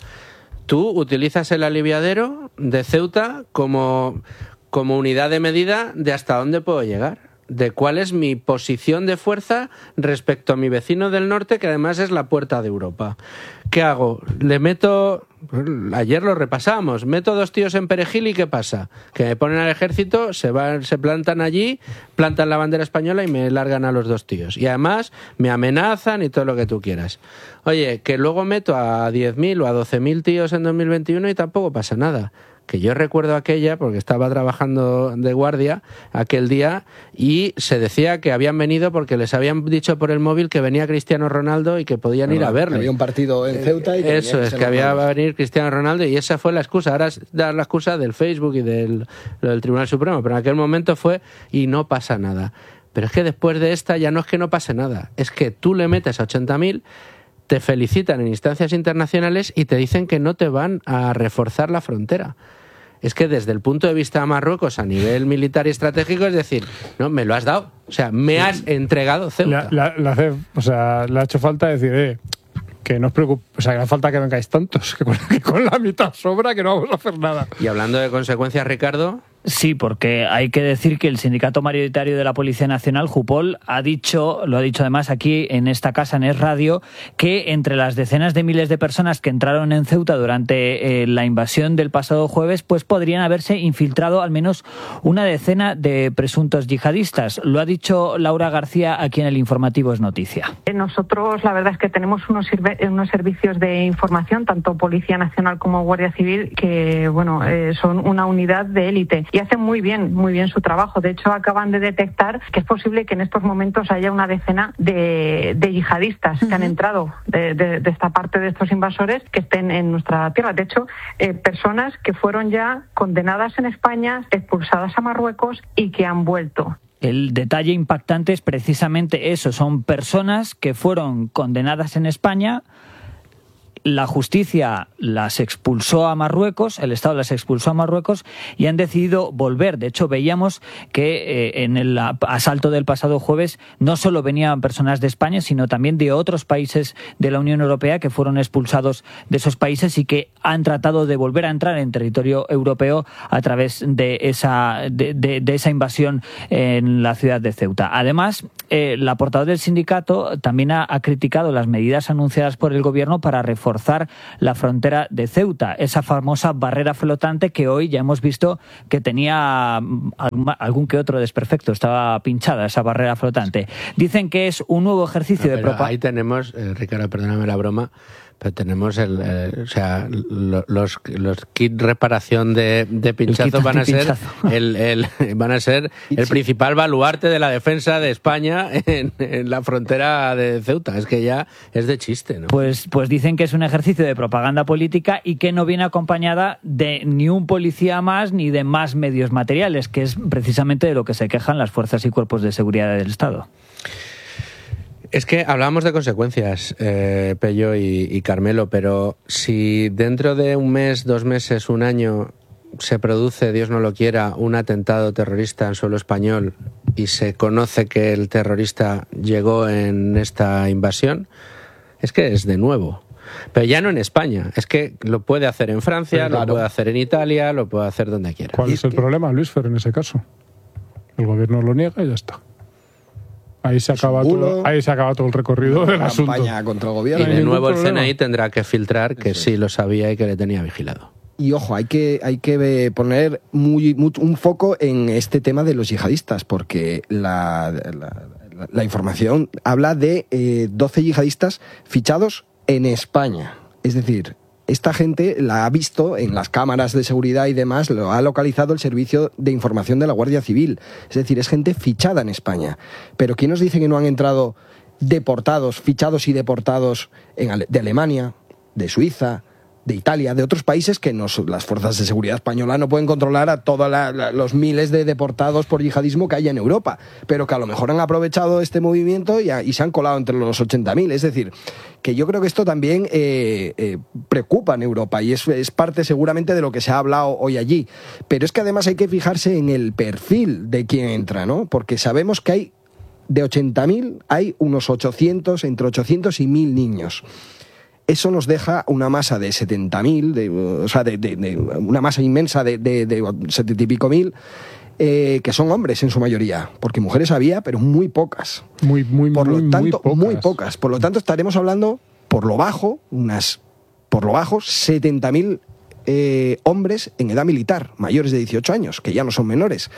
Tú utilizas el aliviadero de Ceuta como, como unidad de medida de hasta dónde puedo llegar, de cuál es mi posición de fuerza respecto a mi vecino del norte, que además es la puerta de Europa. ¿Qué hago? Le meto... Ayer lo repasamos. Meto dos tíos en Perejil y ¿qué pasa? Que me ponen al ejército, se van, se plantan allí, plantan la bandera española y me largan a los dos tíos. Y además me amenazan y todo lo que tú quieras. Oye, que luego meto a diez mil o a doce mil tíos en dos mil veintiuno y tampoco pasa nada. Que yo recuerdo aquella, porque estaba trabajando de guardia aquel día, y se decía que habían venido porque les habían dicho por el móvil que venía Cristiano Ronaldo y que podían ir a verle. Había un partido en Ceuta y que Eso venía es, que Cristiano había Ronaldo. va a venir Cristiano Ronaldo, y esa fue la excusa. Ahora es dar la excusa del Facebook y del, lo del Tribunal Supremo, pero en aquel momento fue y no pasa nada. Pero es que después de esta ya no es que no pase nada, es que tú le metes a ochenta mil, te felicitan en instancias internacionales y te dicen que no te van a reforzar la frontera. Es que desde el punto de vista de Marruecos a nivel militar y estratégico, es decir, no, me lo has dado. O sea, me has entregado Ceuta. La, la, la hace- o sea, le ha hecho falta decir, eh, que no os preocupéis, o sea, que no hace falta que vengáis tantos, que con, que con la mitad sobra, que no vamos a hacer nada. Y hablando de consecuencias, Ricardo... Sí, porque hay que decir que el Sindicato Mayoritario de la Policía Nacional, Jupol, ha dicho, lo ha dicho además aquí en esta casa, en Es Radio, que entre las decenas de miles de personas que entraron en Ceuta durante eh, la invasión del pasado jueves, pues podrían haberse infiltrado al menos una decena de presuntos yihadistas. Lo ha dicho Laura García aquí en el informativo Es Noticia. Nosotros, la verdad es que tenemos unos, sirve- unos servicios de información, tanto Policía Nacional como Guardia Civil, que bueno, eh, son una unidad de élite. Y hacen muy bien, muy bien su trabajo. De hecho, acaban de detectar que es posible que en estos momentos haya una decena de, de yihadistas que han entrado de, de, de esta parte de estos invasores que estén en nuestra tierra. De hecho, eh, personas que fueron ya condenadas en España, expulsadas a Marruecos y que han vuelto. El detalle impactante es precisamente eso, son personas que fueron condenadas en España la justicia las expulsó a Marruecos, el Estado las expulsó a Marruecos y han decidido volver. De hecho, veíamos que eh, en el asalto del pasado jueves no solo venían personas de España, sino también de otros países de la Unión Europea que fueron expulsados de esos países y que han tratado de volver a entrar en territorio europeo a través de esa, de, de, de esa invasión en la ciudad de Ceuta. Además, eh, la portavoz del sindicato también ha, ha criticado las medidas anunciadas por el gobierno para reforzar forzar la frontera de Ceuta, esa famosa barrera flotante que hoy ya hemos visto que tenía algún que otro desperfecto, estaba pinchada esa barrera flotante. Dicen que es un nuevo ejercicio no, de propaganda. Ahí tenemos, eh, Ricardo, perdóname la broma, pero tenemos el, eh, o sea, lo, los, los kits reparación de, de pinchazos van a ser el, el van a ser el sí. principal baluarte de la defensa de España en, en la frontera de Ceuta. Es que ya es de chiste, ¿no? Pues, pues dicen que es un ejercicio de propaganda política y que no viene acompañada de ni un policía más ni de más medios materiales, que es precisamente de lo que se quejan las fuerzas y cuerpos de seguridad del Estado. Es que hablábamos de consecuencias, eh, Pello y, y Carmelo, pero si dentro de un mes, dos meses, un año se produce, Dios no lo quiera, un atentado terrorista en suelo español y se conoce que el terrorista llegó en esta invasión, es que es de nuevo. Pero ya no en España, es que lo puede hacer en Francia, claro. Lo puede hacer en Italia, lo puede hacer donde quiera. ¿Cuál es el que... problema, Luis Fer, en ese caso? El gobierno lo niega y ya está. Ahí se acaba todo, ahí se acaba todo el recorrido del asunto. Contra el gobierno. Y de nuevo el C N I tendrá que filtrar que sí lo sabía y que le tenía vigilado. Y ojo, hay que, hay que poner muy, muy, un foco en este tema de los yihadistas, porque la, la, la información habla de eh, doce yihadistas fichados en España. Es decir, esta gente la ha visto en las cámaras de seguridad y demás, lo ha localizado el Servicio de Información de la Guardia Civil. Es decir, es gente fichada en España. Pero ¿quién nos dice que no han entrado deportados, fichados y deportados en Ale- de Alemania, de Suiza, de Italia, de otros países que nos, las fuerzas de seguridad españolas no pueden controlar a todos los miles de deportados por yihadismo que hay en Europa, pero que a lo mejor han aprovechado este movimiento y, a, y se han colado entre los ochenta mil. Es decir, que yo creo que esto también eh, eh, preocupa en Europa y es, es parte seguramente de lo que se ha hablado hoy allí. Pero es que además hay que fijarse en el perfil de quien entra, ¿no? Porque sabemos que hay de ochenta mil, hay unos ochocientos, entre ochocientos y mil niños. Eso nos deja una masa de setenta mil, de, o sea, de, de, de una masa inmensa de, de, de setenta y pico mil, eh, que son hombres en su mayoría, porque mujeres había, pero muy pocas. Muy, muy, por muy, lo tanto, muy pocas. muy pocas. Por lo tanto, estaremos hablando, por lo bajo, unas, por lo bajo, setenta mil eh, hombres en edad militar, mayores de dieciocho años, que ya no son menores.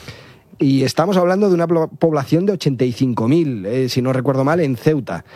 Y estamos hablando de una población de ochenta y cinco mil, eh, si no recuerdo mal, en Ceuta.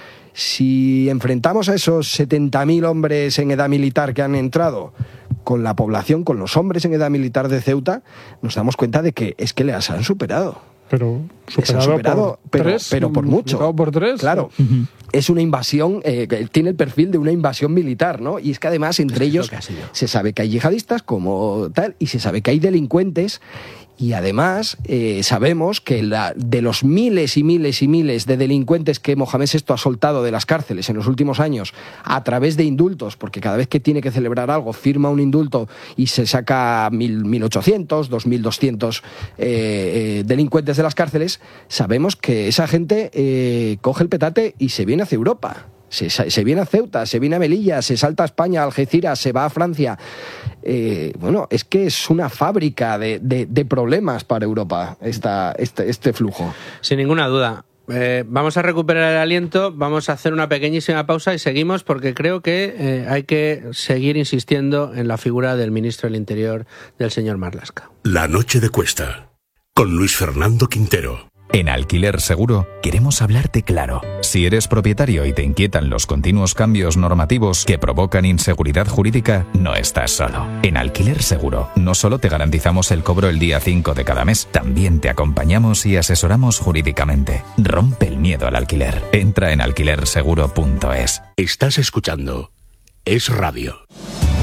Si enfrentamos a esos setenta mil hombres en edad militar que han entrado con la población, con los hombres en edad militar de Ceuta, nos damos cuenta de que es que les han superado. Pero superado, han superado por pero, tres, pero por mucho. Por tres. Claro. Uh-huh. Es una invasión, eh, que tiene el perfil de una invasión militar, ¿no? Y es que además entre ellos se sabe que hay yihadistas como tal y se sabe que hay delincuentes. Y además eh, sabemos que la, de los miles y miles y miles de delincuentes que Mohamed sexto ha soltado de las cárceles en los últimos años a través de indultos, porque cada vez que tiene que celebrar algo firma un indulto y se saca mil ochocientos, dos mil doscientos eh, eh, delincuentes de las cárceles, sabemos que esa gente eh, coge el petate y se viene hacia Europa. Se, se viene a Ceuta, se viene a Melilla, se salta a España, a Algeciras, se va a Francia. Eh, bueno, es que es una fábrica de, de, de problemas para Europa esta, este, este flujo. Sin ninguna duda. Eh, vamos a recuperar el aliento, vamos a hacer una pequeñísima pausa y seguimos porque creo que eh, hay que seguir insistiendo en la figura del ministro del Interior, del señor Marlaska. La noche de Cuesta, con Luis Fernando Quintero. En Alquiler Seguro queremos hablarte claro. Si eres propietario y te inquietan los continuos cambios normativos que provocan inseguridad jurídica, no estás solo. En Alquiler Seguro no solo te garantizamos el cobro el día cinco de cada mes, también te acompañamos y asesoramos jurídicamente. Rompe el miedo al alquiler. Entra en alquiler seguro punto es. Estás escuchando Es Radio.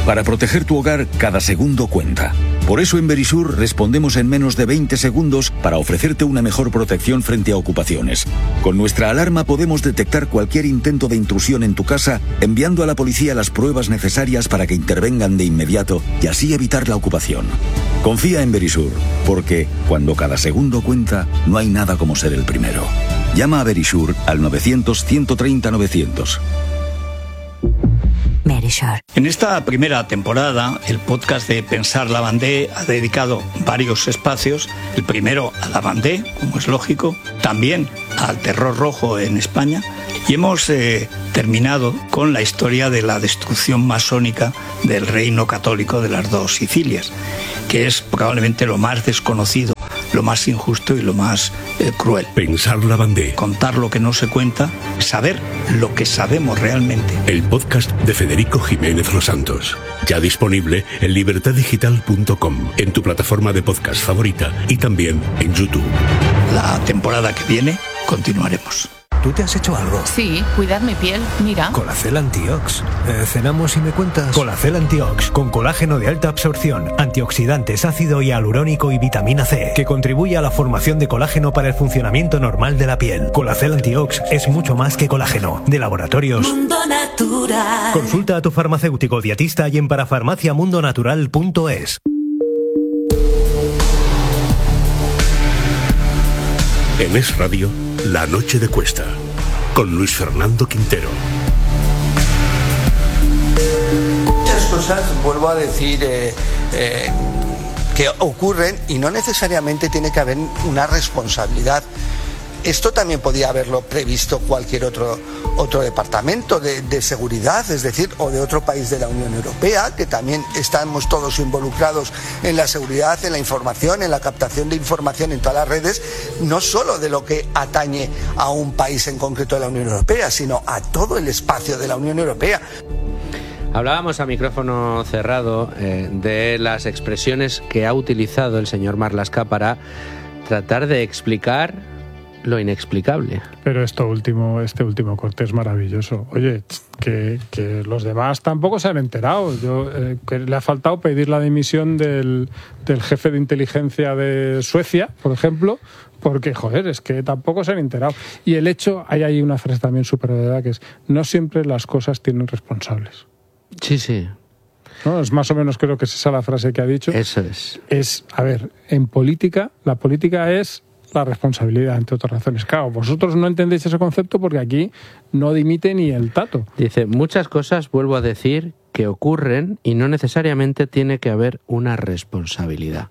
Para proteger tu hogar, cada segundo cuenta. Por eso en Verisur respondemos en menos de veinte segundos para ofrecerte una mejor protección frente a ocupaciones. Con nuestra alarma podemos detectar cualquier intento de intrusión en tu casa, enviando a la policía las pruebas necesarias para que intervengan de inmediato y así evitar la ocupación. Confía en Verisur, porque cuando cada segundo cuenta, no hay nada como ser el primero. Llama a Verisur al novecientos, ciento treinta, novecientos. Verisur. En esta primera temporada, el podcast de Pensar Lavandé ha dedicado varios espacios. El primero a Lavandé, como es lógico, también al terror rojo en España. Y hemos eh, terminado con la historia de la destrucción masónica del reino católico de las dos Sicilias, que es probablemente lo más desconocido, lo más injusto y lo más eh, cruel. Pensar Lavandé. Contar lo que no se cuenta, saber lo que sabemos realmente. El podcast de Federico Jiménez Los Santos. Ya disponible en libertad digital punto com, en tu plataforma de podcast favorita y también en YouTube. La temporada que viene continuaremos. ¿Tú te has hecho algo? Sí, cuidar mi piel, mira. Colacel Antiox. Eh, cenamos y me cuentas. Colacel Antiox, con colágeno de alta absorción, antioxidantes, ácido hialurónico y vitamina C, que contribuye a la formación de colágeno para el funcionamiento normal de la piel. Colacel Antiox es mucho más que colágeno. De laboratorios Mundo Natural. Consulta a tu farmacéutico dietista y en parafarmacia mundo natural punto es. En Es Radio, La Noche de Cuesta, con Luis Fernando Quintero. Muchas cosas, vuelvo a decir, eh, eh, que ocurren y no necesariamente tiene que haber una responsabilidad. Esto también podía haberlo previsto cualquier otro, otro departamento de, de seguridad, es decir, o de otro país de la Unión Europea, que también estamos todos involucrados en la seguridad, en la información, en la captación de información en todas las redes, no solo de lo que atañe a un país en concreto de la Unión Europea, sino a todo el espacio de la Unión Europea. Hablábamos a micrófono cerrado eh, de las expresiones que ha utilizado el señor Marlaska para tratar de explicar lo inexplicable. Pero esto último, este último corte es maravilloso. Oye, que, que los demás tampoco se han enterado. Yo, eh, que le ha faltado pedir la dimisión del, del jefe de inteligencia de Suecia, por ejemplo, porque, joder, es que tampoco se han enterado. Y el hecho, hay ahí una frase también súper verdad, que es, no siempre las cosas tienen responsables. Sí, sí. ¿No? Es más o menos, creo que es esa la frase que ha dicho. Eso es. Es, a ver, en política, la política es la responsabilidad, entre otras razones. Claro, vosotros no entendéis ese concepto porque aquí no dimite ni el tato. Dice, muchas cosas, vuelvo a decir, que ocurren y no necesariamente tiene que haber una responsabilidad.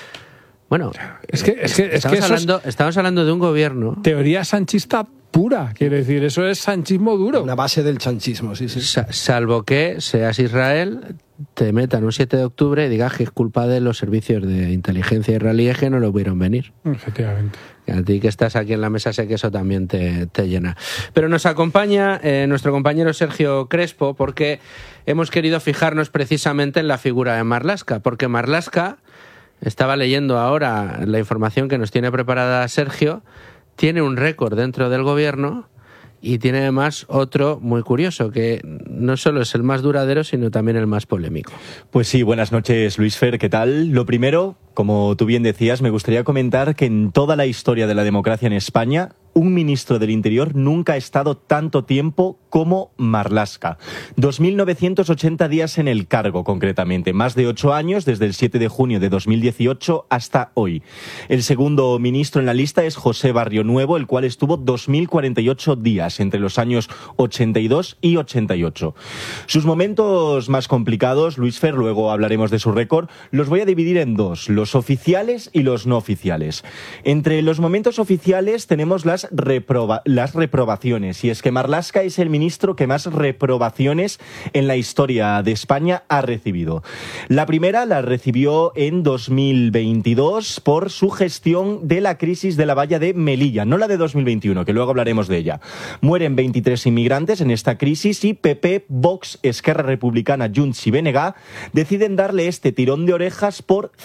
Bueno, es que, es que, es estamos, que hablando, es estamos hablando de un gobierno... Teoría sanchista pura, quiero decir, eso es sanchismo duro. Una base del sanchismo, sí, sí. Sa- salvo que seas Israel, te metan un siete de octubre y digas que es culpa de los servicios de inteligencia israelíes que no lo vieron venir. Efectivamente. Y a ti que estás aquí en la mesa sé que eso también te, te llena. Pero nos acompaña eh, nuestro compañero Sergio Crespo porque hemos querido fijarnos precisamente en la figura de Marlaska, porque Marlaska, estaba leyendo ahora la información que nos tiene preparada Sergio, tiene un récord dentro del gobierno y tiene además otro muy curioso, que no solo es el más duradero, sino también el más polémico. Pues sí, buenas noches, Luis Fer, ¿qué tal? Lo primero, como tú bien decías, me gustaría comentar que en toda la historia de la democracia en España, un ministro del Interior nunca ha estado tanto tiempo como Marlaska. dos mil novecientos ochenta días en el cargo, concretamente. Más de ocho años, desde el siete de junio de dos mil dieciocho hasta hoy. El segundo ministro en la lista es José Barrionuevo, el cual estuvo dos mil cuarenta y ocho días, entre los años ochenta y dos y ochenta y ocho. Sus momentos más complicados, Luis Fer, luego hablaremos de su récord, los voy a dividir en dos, los oficiales y los no oficiales. Entre los momentos oficiales tenemos las Reproba, las reprobaciones, y es que Marlaska es el ministro que más reprobaciones en la historia de España ha recibido. La primera la recibió en dos mil veintidós por su gestión de la crisis de la valla de Melilla, no la de dos mil veintiuno, que luego hablaremos de ella. Mueren veintitrés inmigrantes en esta crisis y P P, Vox, Esquerra Republicana, Junts y B N G deciden darle este tirón de orejas por, cito textualmente,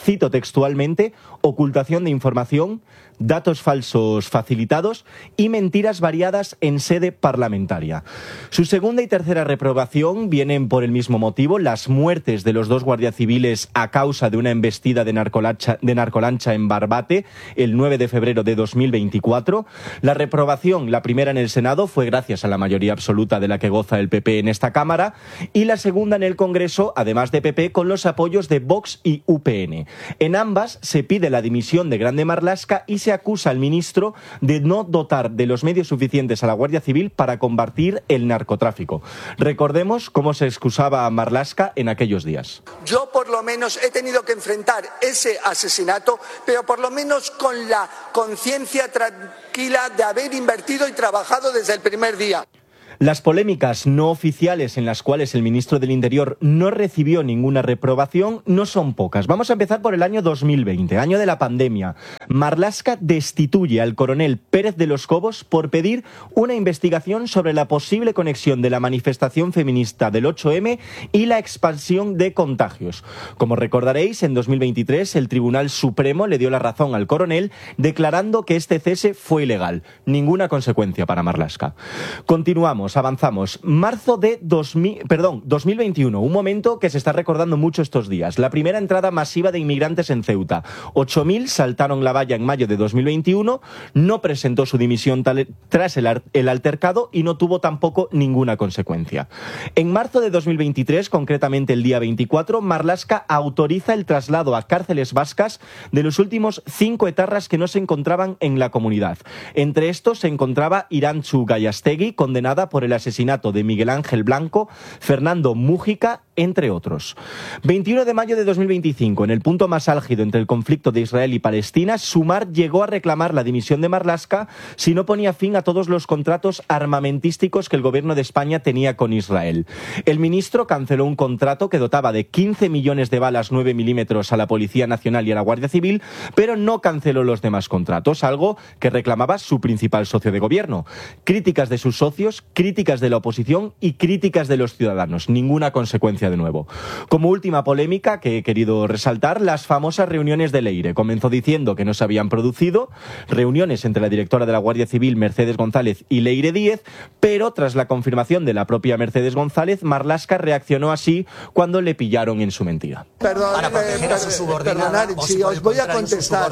textualmente, ocultación de información, datos falsos facilitados y mentiras variadas en sede parlamentaria. Su segunda y tercera reprobación vienen por el mismo motivo, las muertes de los dos guardias civiles a causa de una embestida de narcolancha, de narcolancha en Barbate el nueve de febrero de dos mil veinticuatro. La reprobación, la primera en el Senado, fue gracias a la mayoría absoluta de la que goza el P P en esta Cámara, y la segunda en el Congreso, además de P P, con los apoyos de Vox y U P N. En ambas se pide la dimisión de Grande Marlaska y se acusa al ministro de no dotar de los medios suficientes a la Guardia Civil para combatir el narcotráfico. Recordemos cómo se excusaba a Marlaska en aquellos días. Yo por lo menos he tenido que enfrentar ese asesinato, pero por lo menos con la conciencia tranquila de haber invertido y trabajado desde el primer día. Las polémicas no oficiales en las cuales el ministro del Interior no recibió ninguna reprobación no son pocas. Vamos a empezar por el año dos mil veinte, año de la pandemia. Marlaska destituye al coronel Pérez de los Cobos por pedir una investigación sobre la posible conexión de la manifestación feminista del ocho eme y la expansión de contagios. Como recordaréis, en dos mil veintitrés el Tribunal Supremo le dio la razón al coronel, declarando que este cese fue ilegal. Ninguna consecuencia para Marlaska. Continuamos. Avanzamos. Marzo de dos mil, perdón, dos mil veintiuno, un momento que se está recordando mucho estos días. La primera entrada masiva de inmigrantes en Ceuta. ocho mil saltaron la valla en mayo de dos mil veintiuno, no presentó su dimisión tal, tras el, el altercado y no tuvo tampoco ninguna consecuencia. En marzo de dos mil veintitrés, concretamente el día veinticuatro, Marlaska autoriza el traslado a cárceles vascas de los últimos cinco etarras que no se encontraban en la comunidad. Entre estos se encontraba Irantxu Gallastegui, condenada por por el asesinato de Miguel Ángel Blanco, Fernando Mújica, entre otros. veintiuno de mayo de dos mil veinticinco, en el punto más álgido entre el conflicto de Israel y Palestina, Sumar llegó a reclamar la dimisión de Marlaska si no ponía fin a todos los contratos armamentísticos que el gobierno de España tenía con Israel. El ministro canceló un contrato que dotaba de quince millones de balas nueve milímetros a la Policía Nacional y a la Guardia Civil, pero no canceló los demás contratos, algo que reclamaba su principal socio de gobierno. Críticas de sus socios, críticas de la oposición y críticas de los ciudadanos. Ninguna consecuencia de nuevo. Como última polémica que he querido resaltar, las famosas reuniones de Leire. Comenzó diciendo que no se habían producido reuniones entre la directora de la Guardia Civil, Mercedes González, y Leire Díez, pero tras la confirmación de la propia Mercedes González, Marlaska reaccionó así cuando le pillaron en su mentira. Perdón, para proteger a su subordinada, perdonad, si os voy a contestar.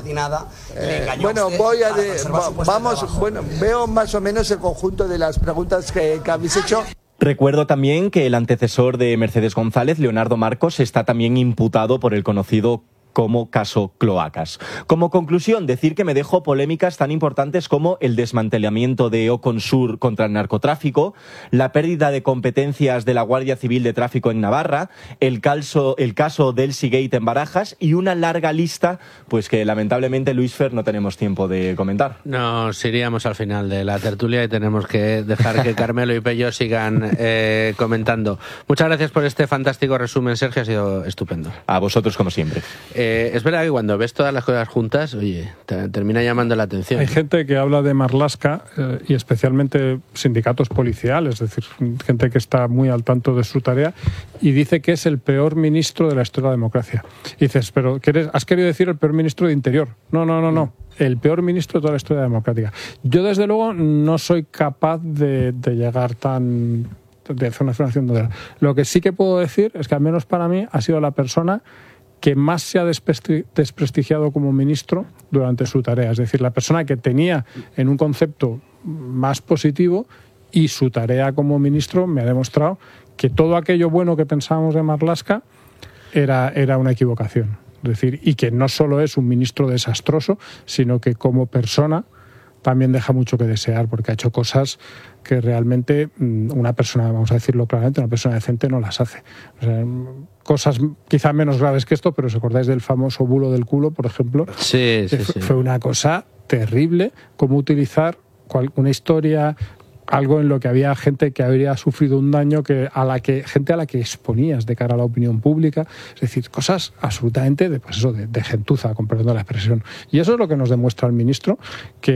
Eh, bueno, voy a de, vamos, bueno, veo más o menos el conjunto de las preguntas que, que habéis hecho. Recuerdo también que el antecesor de Mercedes González, Leonardo Marcos, está también imputado por el conocido como caso Cloacas. Como conclusión, decir que me dejo polémicas tan importantes como el desmantelamiento de Oconsur contra el narcotráfico, la pérdida de competencias de la Guardia Civil de Tráfico en Navarra, el caso, el caso del Seagate en Barajas y una larga lista, pues que lamentablemente, Luis Fer, no tenemos tiempo de comentar. Nos iríamos al final de la tertulia y tenemos que dejar que Carmelo y Pello sigan eh, comentando. Muchas gracias por este fantástico resumen, Sergio, ha sido estupendo. A vosotros, como siempre. Eh, es verdad que cuando ves todas las cosas juntas, oye, te termina llamando la atención. Hay gente que habla de Marlaska eh, y especialmente sindicatos policiales, es decir, gente que está muy al tanto de su tarea y dice que es el peor ministro de la historia de la democracia. Y dices, pero ¿quieres, has querido decir el peor ministro de Interior? No, no, no, no. El peor ministro de toda la historia democrática. Yo, desde luego, no soy capaz de, de llegar tan... de hacer una afirmación de... Lo que sí que puedo decir es que, al menos para mí, ha sido la persona que más se ha desprestigiado como ministro durante su tarea. Es decir, la persona que tenía en un concepto más positivo, y su tarea como ministro me ha demostrado que todo aquello bueno que pensábamos de Marlaska era, era una equivocación. Es decir, y que no solo es un ministro desastroso, sino que como persona también deja mucho que desear, porque ha hecho cosas que realmente una persona, vamos a decirlo claramente, una persona decente no las hace. O sea, cosas quizá menos graves que esto, pero ¿os acordáis del famoso bulo del culo, por ejemplo? Sí, sí, sí. Fue una cosa terrible, cómo utilizar una historia, algo en lo que había gente que habría sufrido un daño, que a la que gente a la que exponías de cara a la opinión pública, es decir, cosas absolutamente de, pues eso, de, de gentuza, con perdón de la expresión. Y eso es lo que nos demuestra el ministro, que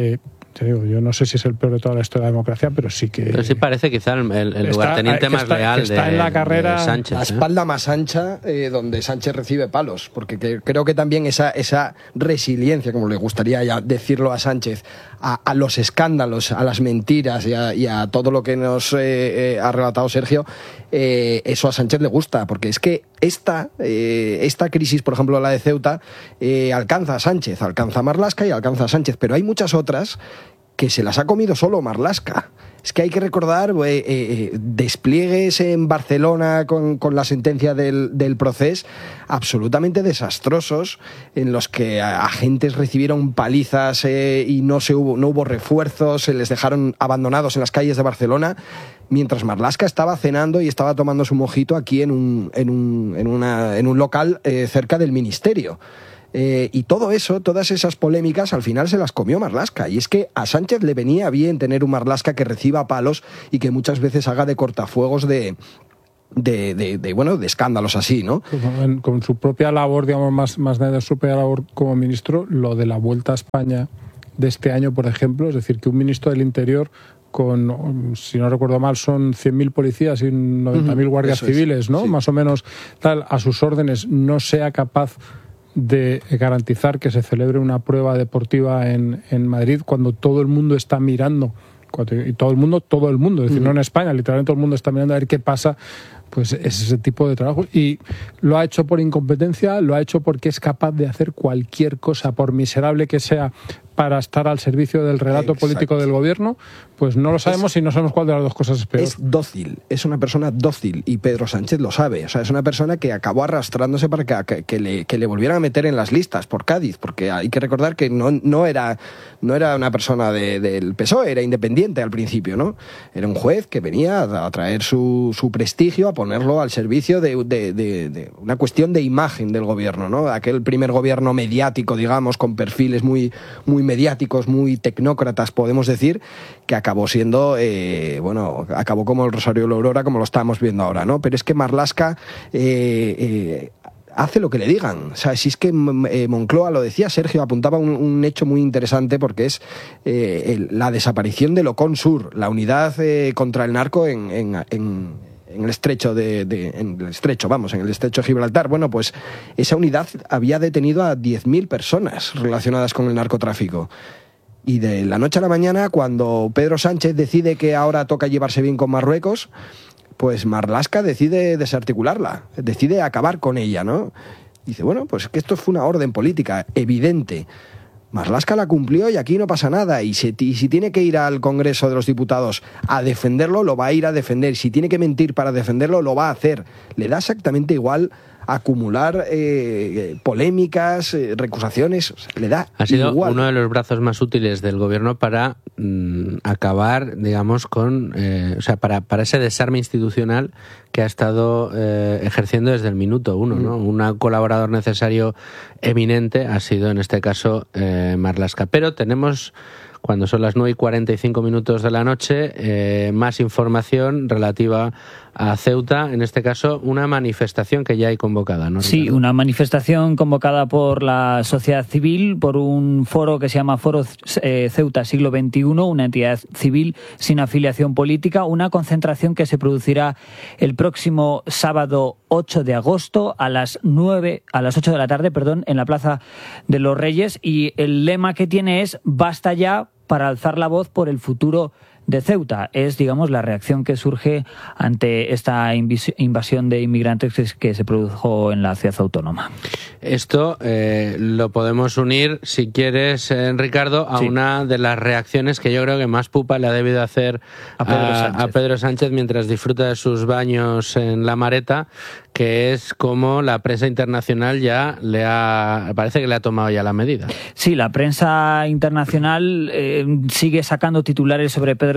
te digo, yo no sé si es el peor de toda la historia de la democracia, pero sí que... Pero sí parece quizá el, el, el lugarteniente está, más está, leal está de, en la carrera, de Sánchez. La espalda ¿eh? más ancha eh, donde Sánchez recibe palos, porque que, creo que también esa, esa resiliencia, como le gustaría ya decirlo a Sánchez, a, a los escándalos, a las mentiras y a, y a todo lo que nos eh, eh, ha relatado Sergio, eh, eso a Sánchez le gusta, porque es que esta, eh, esta crisis, por ejemplo la de Ceuta, eh, alcanza a Sánchez, alcanza a Marlaska y alcanza a Sánchez, pero hay muchas otras que se las ha comido solo Marlaska. Es que hay que recordar eh, eh, despliegues en Barcelona con, con la sentencia del, del procés absolutamente desastrosos, en los que agentes recibieron palizas eh, y no, se hubo, no hubo refuerzos, se les dejaron abandonados en las calles de Barcelona, mientras Marlaska estaba cenando y estaba tomando su mojito aquí en un, en un, en una, en un local eh, cerca del ministerio. Eh, y todo eso, todas esas polémicas, al final se las comió Marlaska. Y es que a Sánchez le venía bien tener un Marlaska que reciba palos y que muchas veces haga de cortafuegos de... De, de, de bueno de escándalos así, ¿no? Con, con su propia labor, digamos, más, más de su propia labor como ministro, lo de la Vuelta a España de este año, por ejemplo, es decir, que un ministro del Interior con, si no recuerdo mal, son cien mil policías y noventa mil guardias civiles, ¿no? Sí. Más o menos tal, a sus órdenes, no sea capaz de garantizar que se celebre una prueba deportiva en, en Madrid cuando todo el mundo está mirando, y todo el mundo, todo el mundo, es decir, mm. no en España, literalmente todo el mundo está mirando a ver qué pasa, pues es ese tipo de trabajo. Y lo ha hecho por incompetencia, lo ha hecho porque es capaz de hacer cualquier cosa, por miserable que sea, para estar al servicio del relato Exacto. político del gobierno, pues no lo sabemos es, y no sabemos cuál de las dos cosas es peor. Es dócil, es una persona dócil y Pedro Sánchez lo sabe. O sea, es una persona que acabó arrastrándose para que, que, que, le, que le volvieran a meter en las listas por Cádiz, porque hay que recordar que no, no, era, no era una persona de, del P S O E, era independiente al principio, ¿no? Era un juez que venía a traer su, su prestigio, a ponerlo al servicio de, de, de, de una cuestión de imagen del gobierno, ¿no? Aquel primer gobierno mediático, digamos, con perfiles muy, muy mediáticos, muy tecnócratas, podemos decir, que acabó siendo, eh, bueno, acabó como el Rosario de la Aurora, como lo estamos viendo ahora, ¿no? Pero es que Marlaska eh, eh, hace lo que le digan. O sea, si es que eh, Moncloa, lo decía Sergio, apuntaba un, un hecho muy interesante, porque es eh, el, la desaparición del Ocon Sur, la unidad eh, contra el narco en... en, en en el estrecho de, de en el estrecho, vamos, en el estrecho de Gibraltar. Bueno, pues esa unidad había detenido a diez mil personas relacionadas con el narcotráfico. Y de la noche a la mañana, cuando Pedro Sánchez decide que ahora toca llevarse bien con Marruecos, pues Marlaska decide desarticularla, decide acabar con ella, ¿no? Dice, bueno, pues que esto fue una orden política evidente. Marlaska la cumplió y aquí no pasa nada. Y si, y si tiene que ir al Congreso de los Diputados a defenderlo, lo va a ir a defender. Si tiene que mentir para defenderlo, lo va a hacer. Le da exactamente igual acumular eh, polémicas, eh, recusaciones. O sea, le da Ha sido igual. Uno de los brazos más útiles del gobierno para mmm, acabar, digamos, con... Eh, o sea, para, para ese desarme institucional que ha estado eh, ejerciendo desde el minuto uno, ¿no? Mm. Un colaborador necesario eminente ha sido, en este caso, eh, Marlaska. Pero tenemos, cuando son las nueve y cuarenta y cinco minutos de la noche, eh, más información relativa a Ceuta, en este caso una manifestación que ya hay convocada, ¿no? Sí, una manifestación convocada por la sociedad civil, por un foro que se llama Foro eh, Ceuta Siglo veintiuno, una entidad civil sin afiliación política, una concentración que se producirá el próximo sábado ocho de agosto a las nueve, a las ocho de la tarde, perdón, en la Plaza de los Reyes, y el lema que tiene es "Basta ya", para alzar la voz por el futuro de Ceuta. Es, digamos, la reacción que surge ante esta invasión de inmigrantes que se produjo en la ciudad autónoma. Esto eh, lo podemos unir, si quieres, eh, Ricardo, a sí. una de las reacciones que yo creo que más pupa le ha debido hacer a Pedro, a, a Pedro Sánchez mientras disfruta de sus baños en la Mareta, que es como la prensa internacional ya le ha, parece que le ha tomado ya la medida. Sí, la prensa internacional eh, sigue sacando titulares sobre Pedro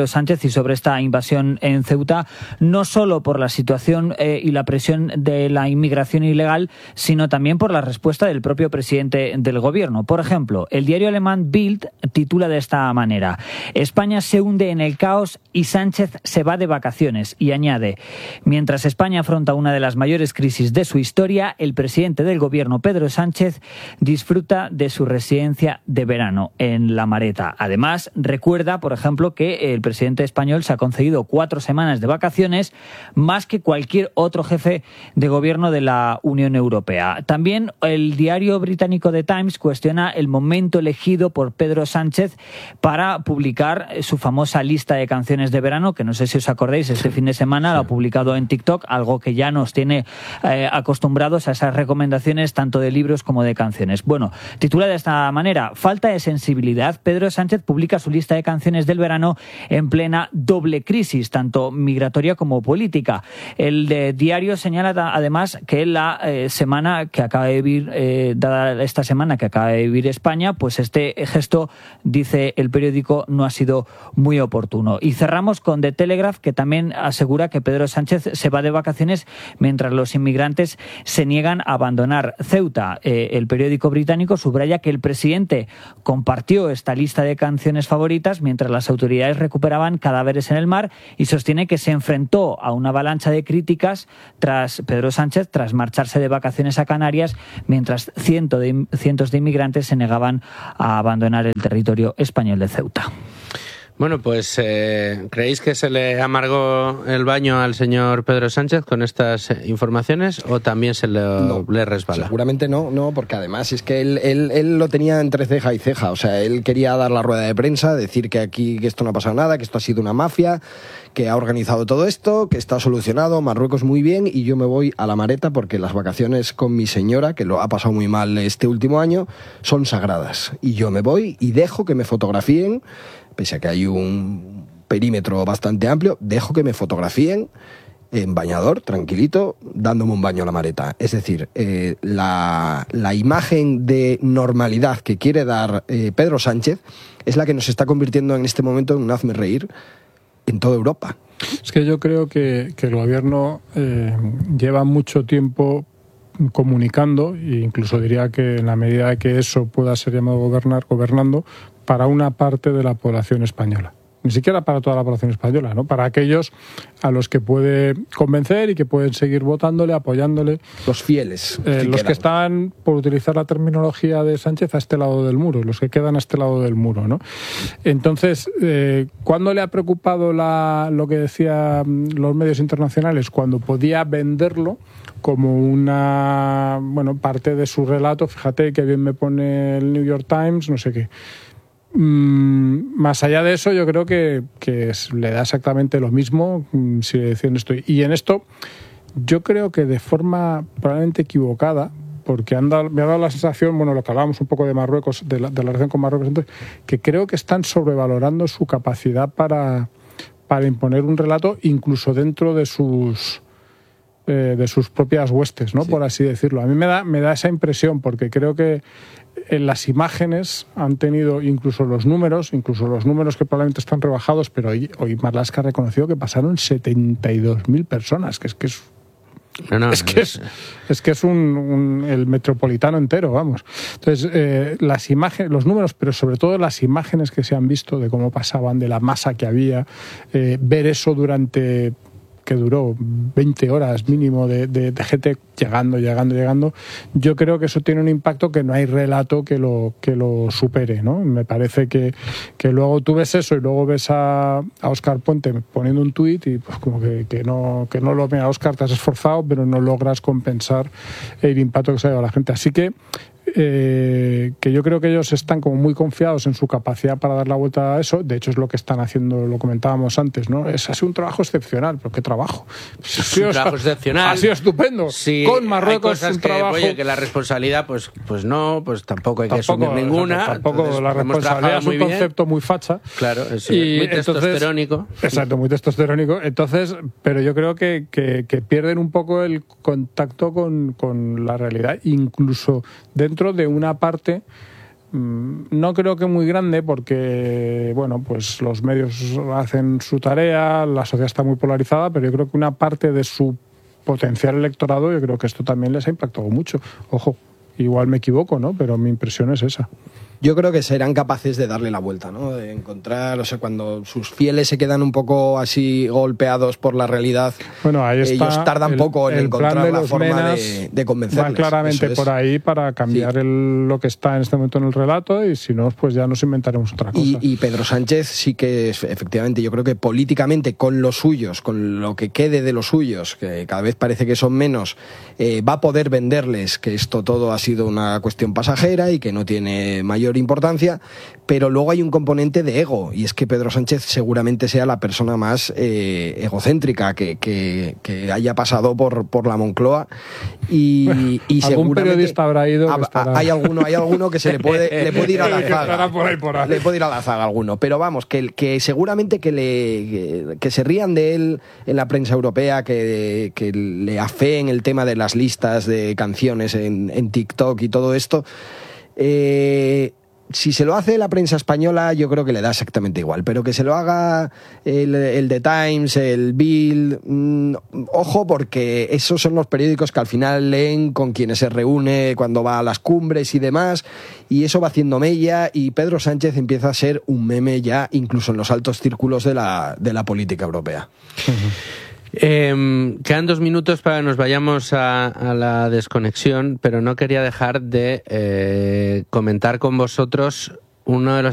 Pedro Sánchez y sobre esta invasión en Ceuta, no solo por la situación eh, y la presión de la inmigración ilegal, sino también por la respuesta del propio presidente del gobierno. Por ejemplo, el diario alemán Bild titula de esta manera: España se hunde en el caos y Sánchez se va de vacaciones, y añade: mientras España afronta una de las mayores crisis de su historia, el presidente del gobierno, Pedro Sánchez, disfruta de su residencia de verano en La Mareta. Además, recuerda, por ejemplo, que el presidente español se ha concedido cuatro semanas de vacaciones, más que cualquier otro jefe de gobierno de la Unión Europea. También el diario británico The Times cuestiona el momento elegido por Pedro Sánchez para publicar su famosa lista de canciones de verano, que no sé si os acordáis, este fin de semana sí. Lo ha publicado en TikTok, algo que ya nos tiene eh, acostumbrados a esas recomendaciones tanto de libros como de canciones. Bueno, titula de esta manera: falta de sensibilidad, Pedro Sánchez publica su lista de canciones del verano en plena doble crisis, tanto migratoria como política. El de diario señala además que la eh, semana que acaba de vivir, eh, dada esta semana que acaba de vivir España, pues este gesto, dice el periódico, no ha sido muy oportuno. Y cerramos con The Telegraph, que también asegura que Pedro Sánchez se va de vacaciones mientras los inmigrantes se niegan a abandonar Ceuta. Eh, el periódico británico subraya que el presidente compartió esta lista de canciones favoritas mientras las autoridades recuperaban cadáveres en el mar, y sostiene que se enfrentó a una avalancha de críticas tras Pedro Sánchez tras marcharse de vacaciones a Canarias, mientras cientos de, cientos de inmigrantes se negaban a abandonar el territorio español de Ceuta. Bueno, pues eh, ¿creéis que se le amargó el baño al señor Pedro Sánchez con estas informaciones o también se le, no, le resbala? Seguramente no, no, porque además es que él, él, él lo tenía entre ceja y ceja. O sea, él quería dar la rueda de prensa, decir que aquí que esto no ha pasado nada, que esto ha sido una mafia, que ha organizado todo esto, que está solucionado, Marruecos muy bien, y yo me voy a La Mareta porque las vacaciones con mi señora, que lo ha pasado muy mal este último año, son sagradas. Y yo me voy y dejo que me fotografíen, pese a que hay un perímetro bastante amplio, dejo que me fotografíen en bañador, tranquilito, dándome un baño a La Mareta. Es decir, eh, la, la imagen de normalidad que quiere dar eh, Pedro Sánchez es la que nos está convirtiendo en este momento en un hazme reír en toda Europa. Es que yo creo que, que el gobierno eh, lleva mucho tiempo comunicando, e incluso diría que en la medida que eso pueda ser llamado gobernar, gobernando para una parte de la población española. Ni siquiera para toda la población española, ¿no? Para aquellos a los que puede convencer y que pueden seguir votándole, apoyándole. Los fieles. Eh, los que están, por utilizar la terminología de Sánchez, a este lado del muro, los que quedan a este lado del muro, ¿no? Entonces, eh, ¿cuándo le ha preocupado la, lo que decían los medios internacionales? Cuando podía venderlo como una, bueno, parte de su relato. Fíjate que bien me pone el New York Times, no sé qué. Mm, más allá de eso, yo creo que, que es, le da exactamente lo mismo mm, si le decían esto. Y en esto, yo creo que de forma probablemente equivocada, porque han dado, me ha dado la sensación, bueno, lo que hablábamos un poco de Marruecos, de la, de la relación con Marruecos, entonces, que creo que están sobrevalorando su capacidad para, para imponer un relato, incluso dentro de sus eh, de sus propias huestes, ¿no? Sí. Por así decirlo. A mí me da, me da esa impresión, porque creo que en las imágenes han tenido incluso los números, incluso los números que probablemente están rebajados, pero hoy, hoy Marlaska ha reconocido que pasaron setenta y dos mil personas, que es que es No, no, es que es, es que es un, un, el metropolitano entero, vamos. Entonces, eh, las imágenes, los números, pero sobre todo las imágenes que se han visto de cómo pasaban, de la masa que había, eh, ver eso durante, que duró veinte horas mínimo de, de, de gente llegando, llegando, llegando, yo creo que eso tiene un impacto que no hay relato que lo, que lo supere, ¿no? Me parece que, que luego tú ves eso y luego ves a, a Óscar Puente poniendo un tuit y pues como que, que no, que no lo mira, Óscar, te has esforzado, pero no logras compensar el impacto que se ha llevado a la gente. Así que Eh, que yo creo que ellos están como muy confiados en su capacidad para dar la vuelta a eso. De hecho es lo que están haciendo, lo comentábamos antes, ¿no? Es, ha sido un trabajo excepcional, pero ¿qué trabajo? Pues ha sido un trabajo excepcional. Ha sido estupendo. Sí, con Marruecos hay un que, trabajo. Oye, que la responsabilidad, pues, pues no, pues tampoco hay que tampoco, asumir ninguna. Tampoco entonces, la responsabilidad es un concepto muy facha. Claro, es y muy entonces, testosterónico. Exacto, muy testosterónico. Entonces, pero yo creo que, que, que pierden un poco el contacto con, con la realidad, incluso dentro de una parte No creo que muy grande porque, bueno, pues los medios hacen su tarea, la sociedad está muy polarizada, pero yo creo que una parte de su potencial electorado, yo creo que esto también les ha impactado mucho. Ojo, igual me equivoco, ¿no? Pero mi impresión es esa. Yo creo que serán capaces de darle la vuelta, ¿no? De encontrar, o sea, cuando sus fieles se quedan un poco así golpeados por la realidad, bueno, ahí está, ellos tardan el, poco en encontrar la forma de, de convencerles. Va claramente por ahí para cambiar sí. el, lo que está en este momento en el relato, y si no, pues ya nos inventaremos otra cosa. Y, y Pedro Sánchez sí que, es, efectivamente, yo creo que políticamente, con los suyos, con lo que quede de los suyos, que cada vez parece que son menos, eh, va a poder venderles que esto todo ha sido una cuestión pasajera y que no tiene mayor importancia, pero luego hay un componente de ego, y es que Pedro Sánchez seguramente sea la persona más eh, egocéntrica que, que, que haya pasado por, por la Moncloa, y, bueno, y algún periodista habrá ido a, estará... hay alguno hay alguno que se le puede le puede ir a la zaga por ahí, por ahí. le puede ir a la zaga alguno, pero vamos, que, que seguramente que le que, que se rían de él en la prensa europea, que, que le afeen el tema de las listas de canciones en, en TikTok y todo esto. eh Si se lo hace la prensa española, yo creo que le da exactamente igual, pero que se lo haga el, el The Times, el Bill, mmm, ojo, porque esos son los periódicos que al final leen con quienes se reúne cuando va a las cumbres y demás, y eso va haciendo mella, y Pedro Sánchez empieza a ser un meme ya incluso en los altos círculos de la, de la política europea. Uh-huh. Eh, quedan dos minutos para que nos vayamos a, a la desconexión, pero no quería dejar de eh, comentar con vosotros uno de los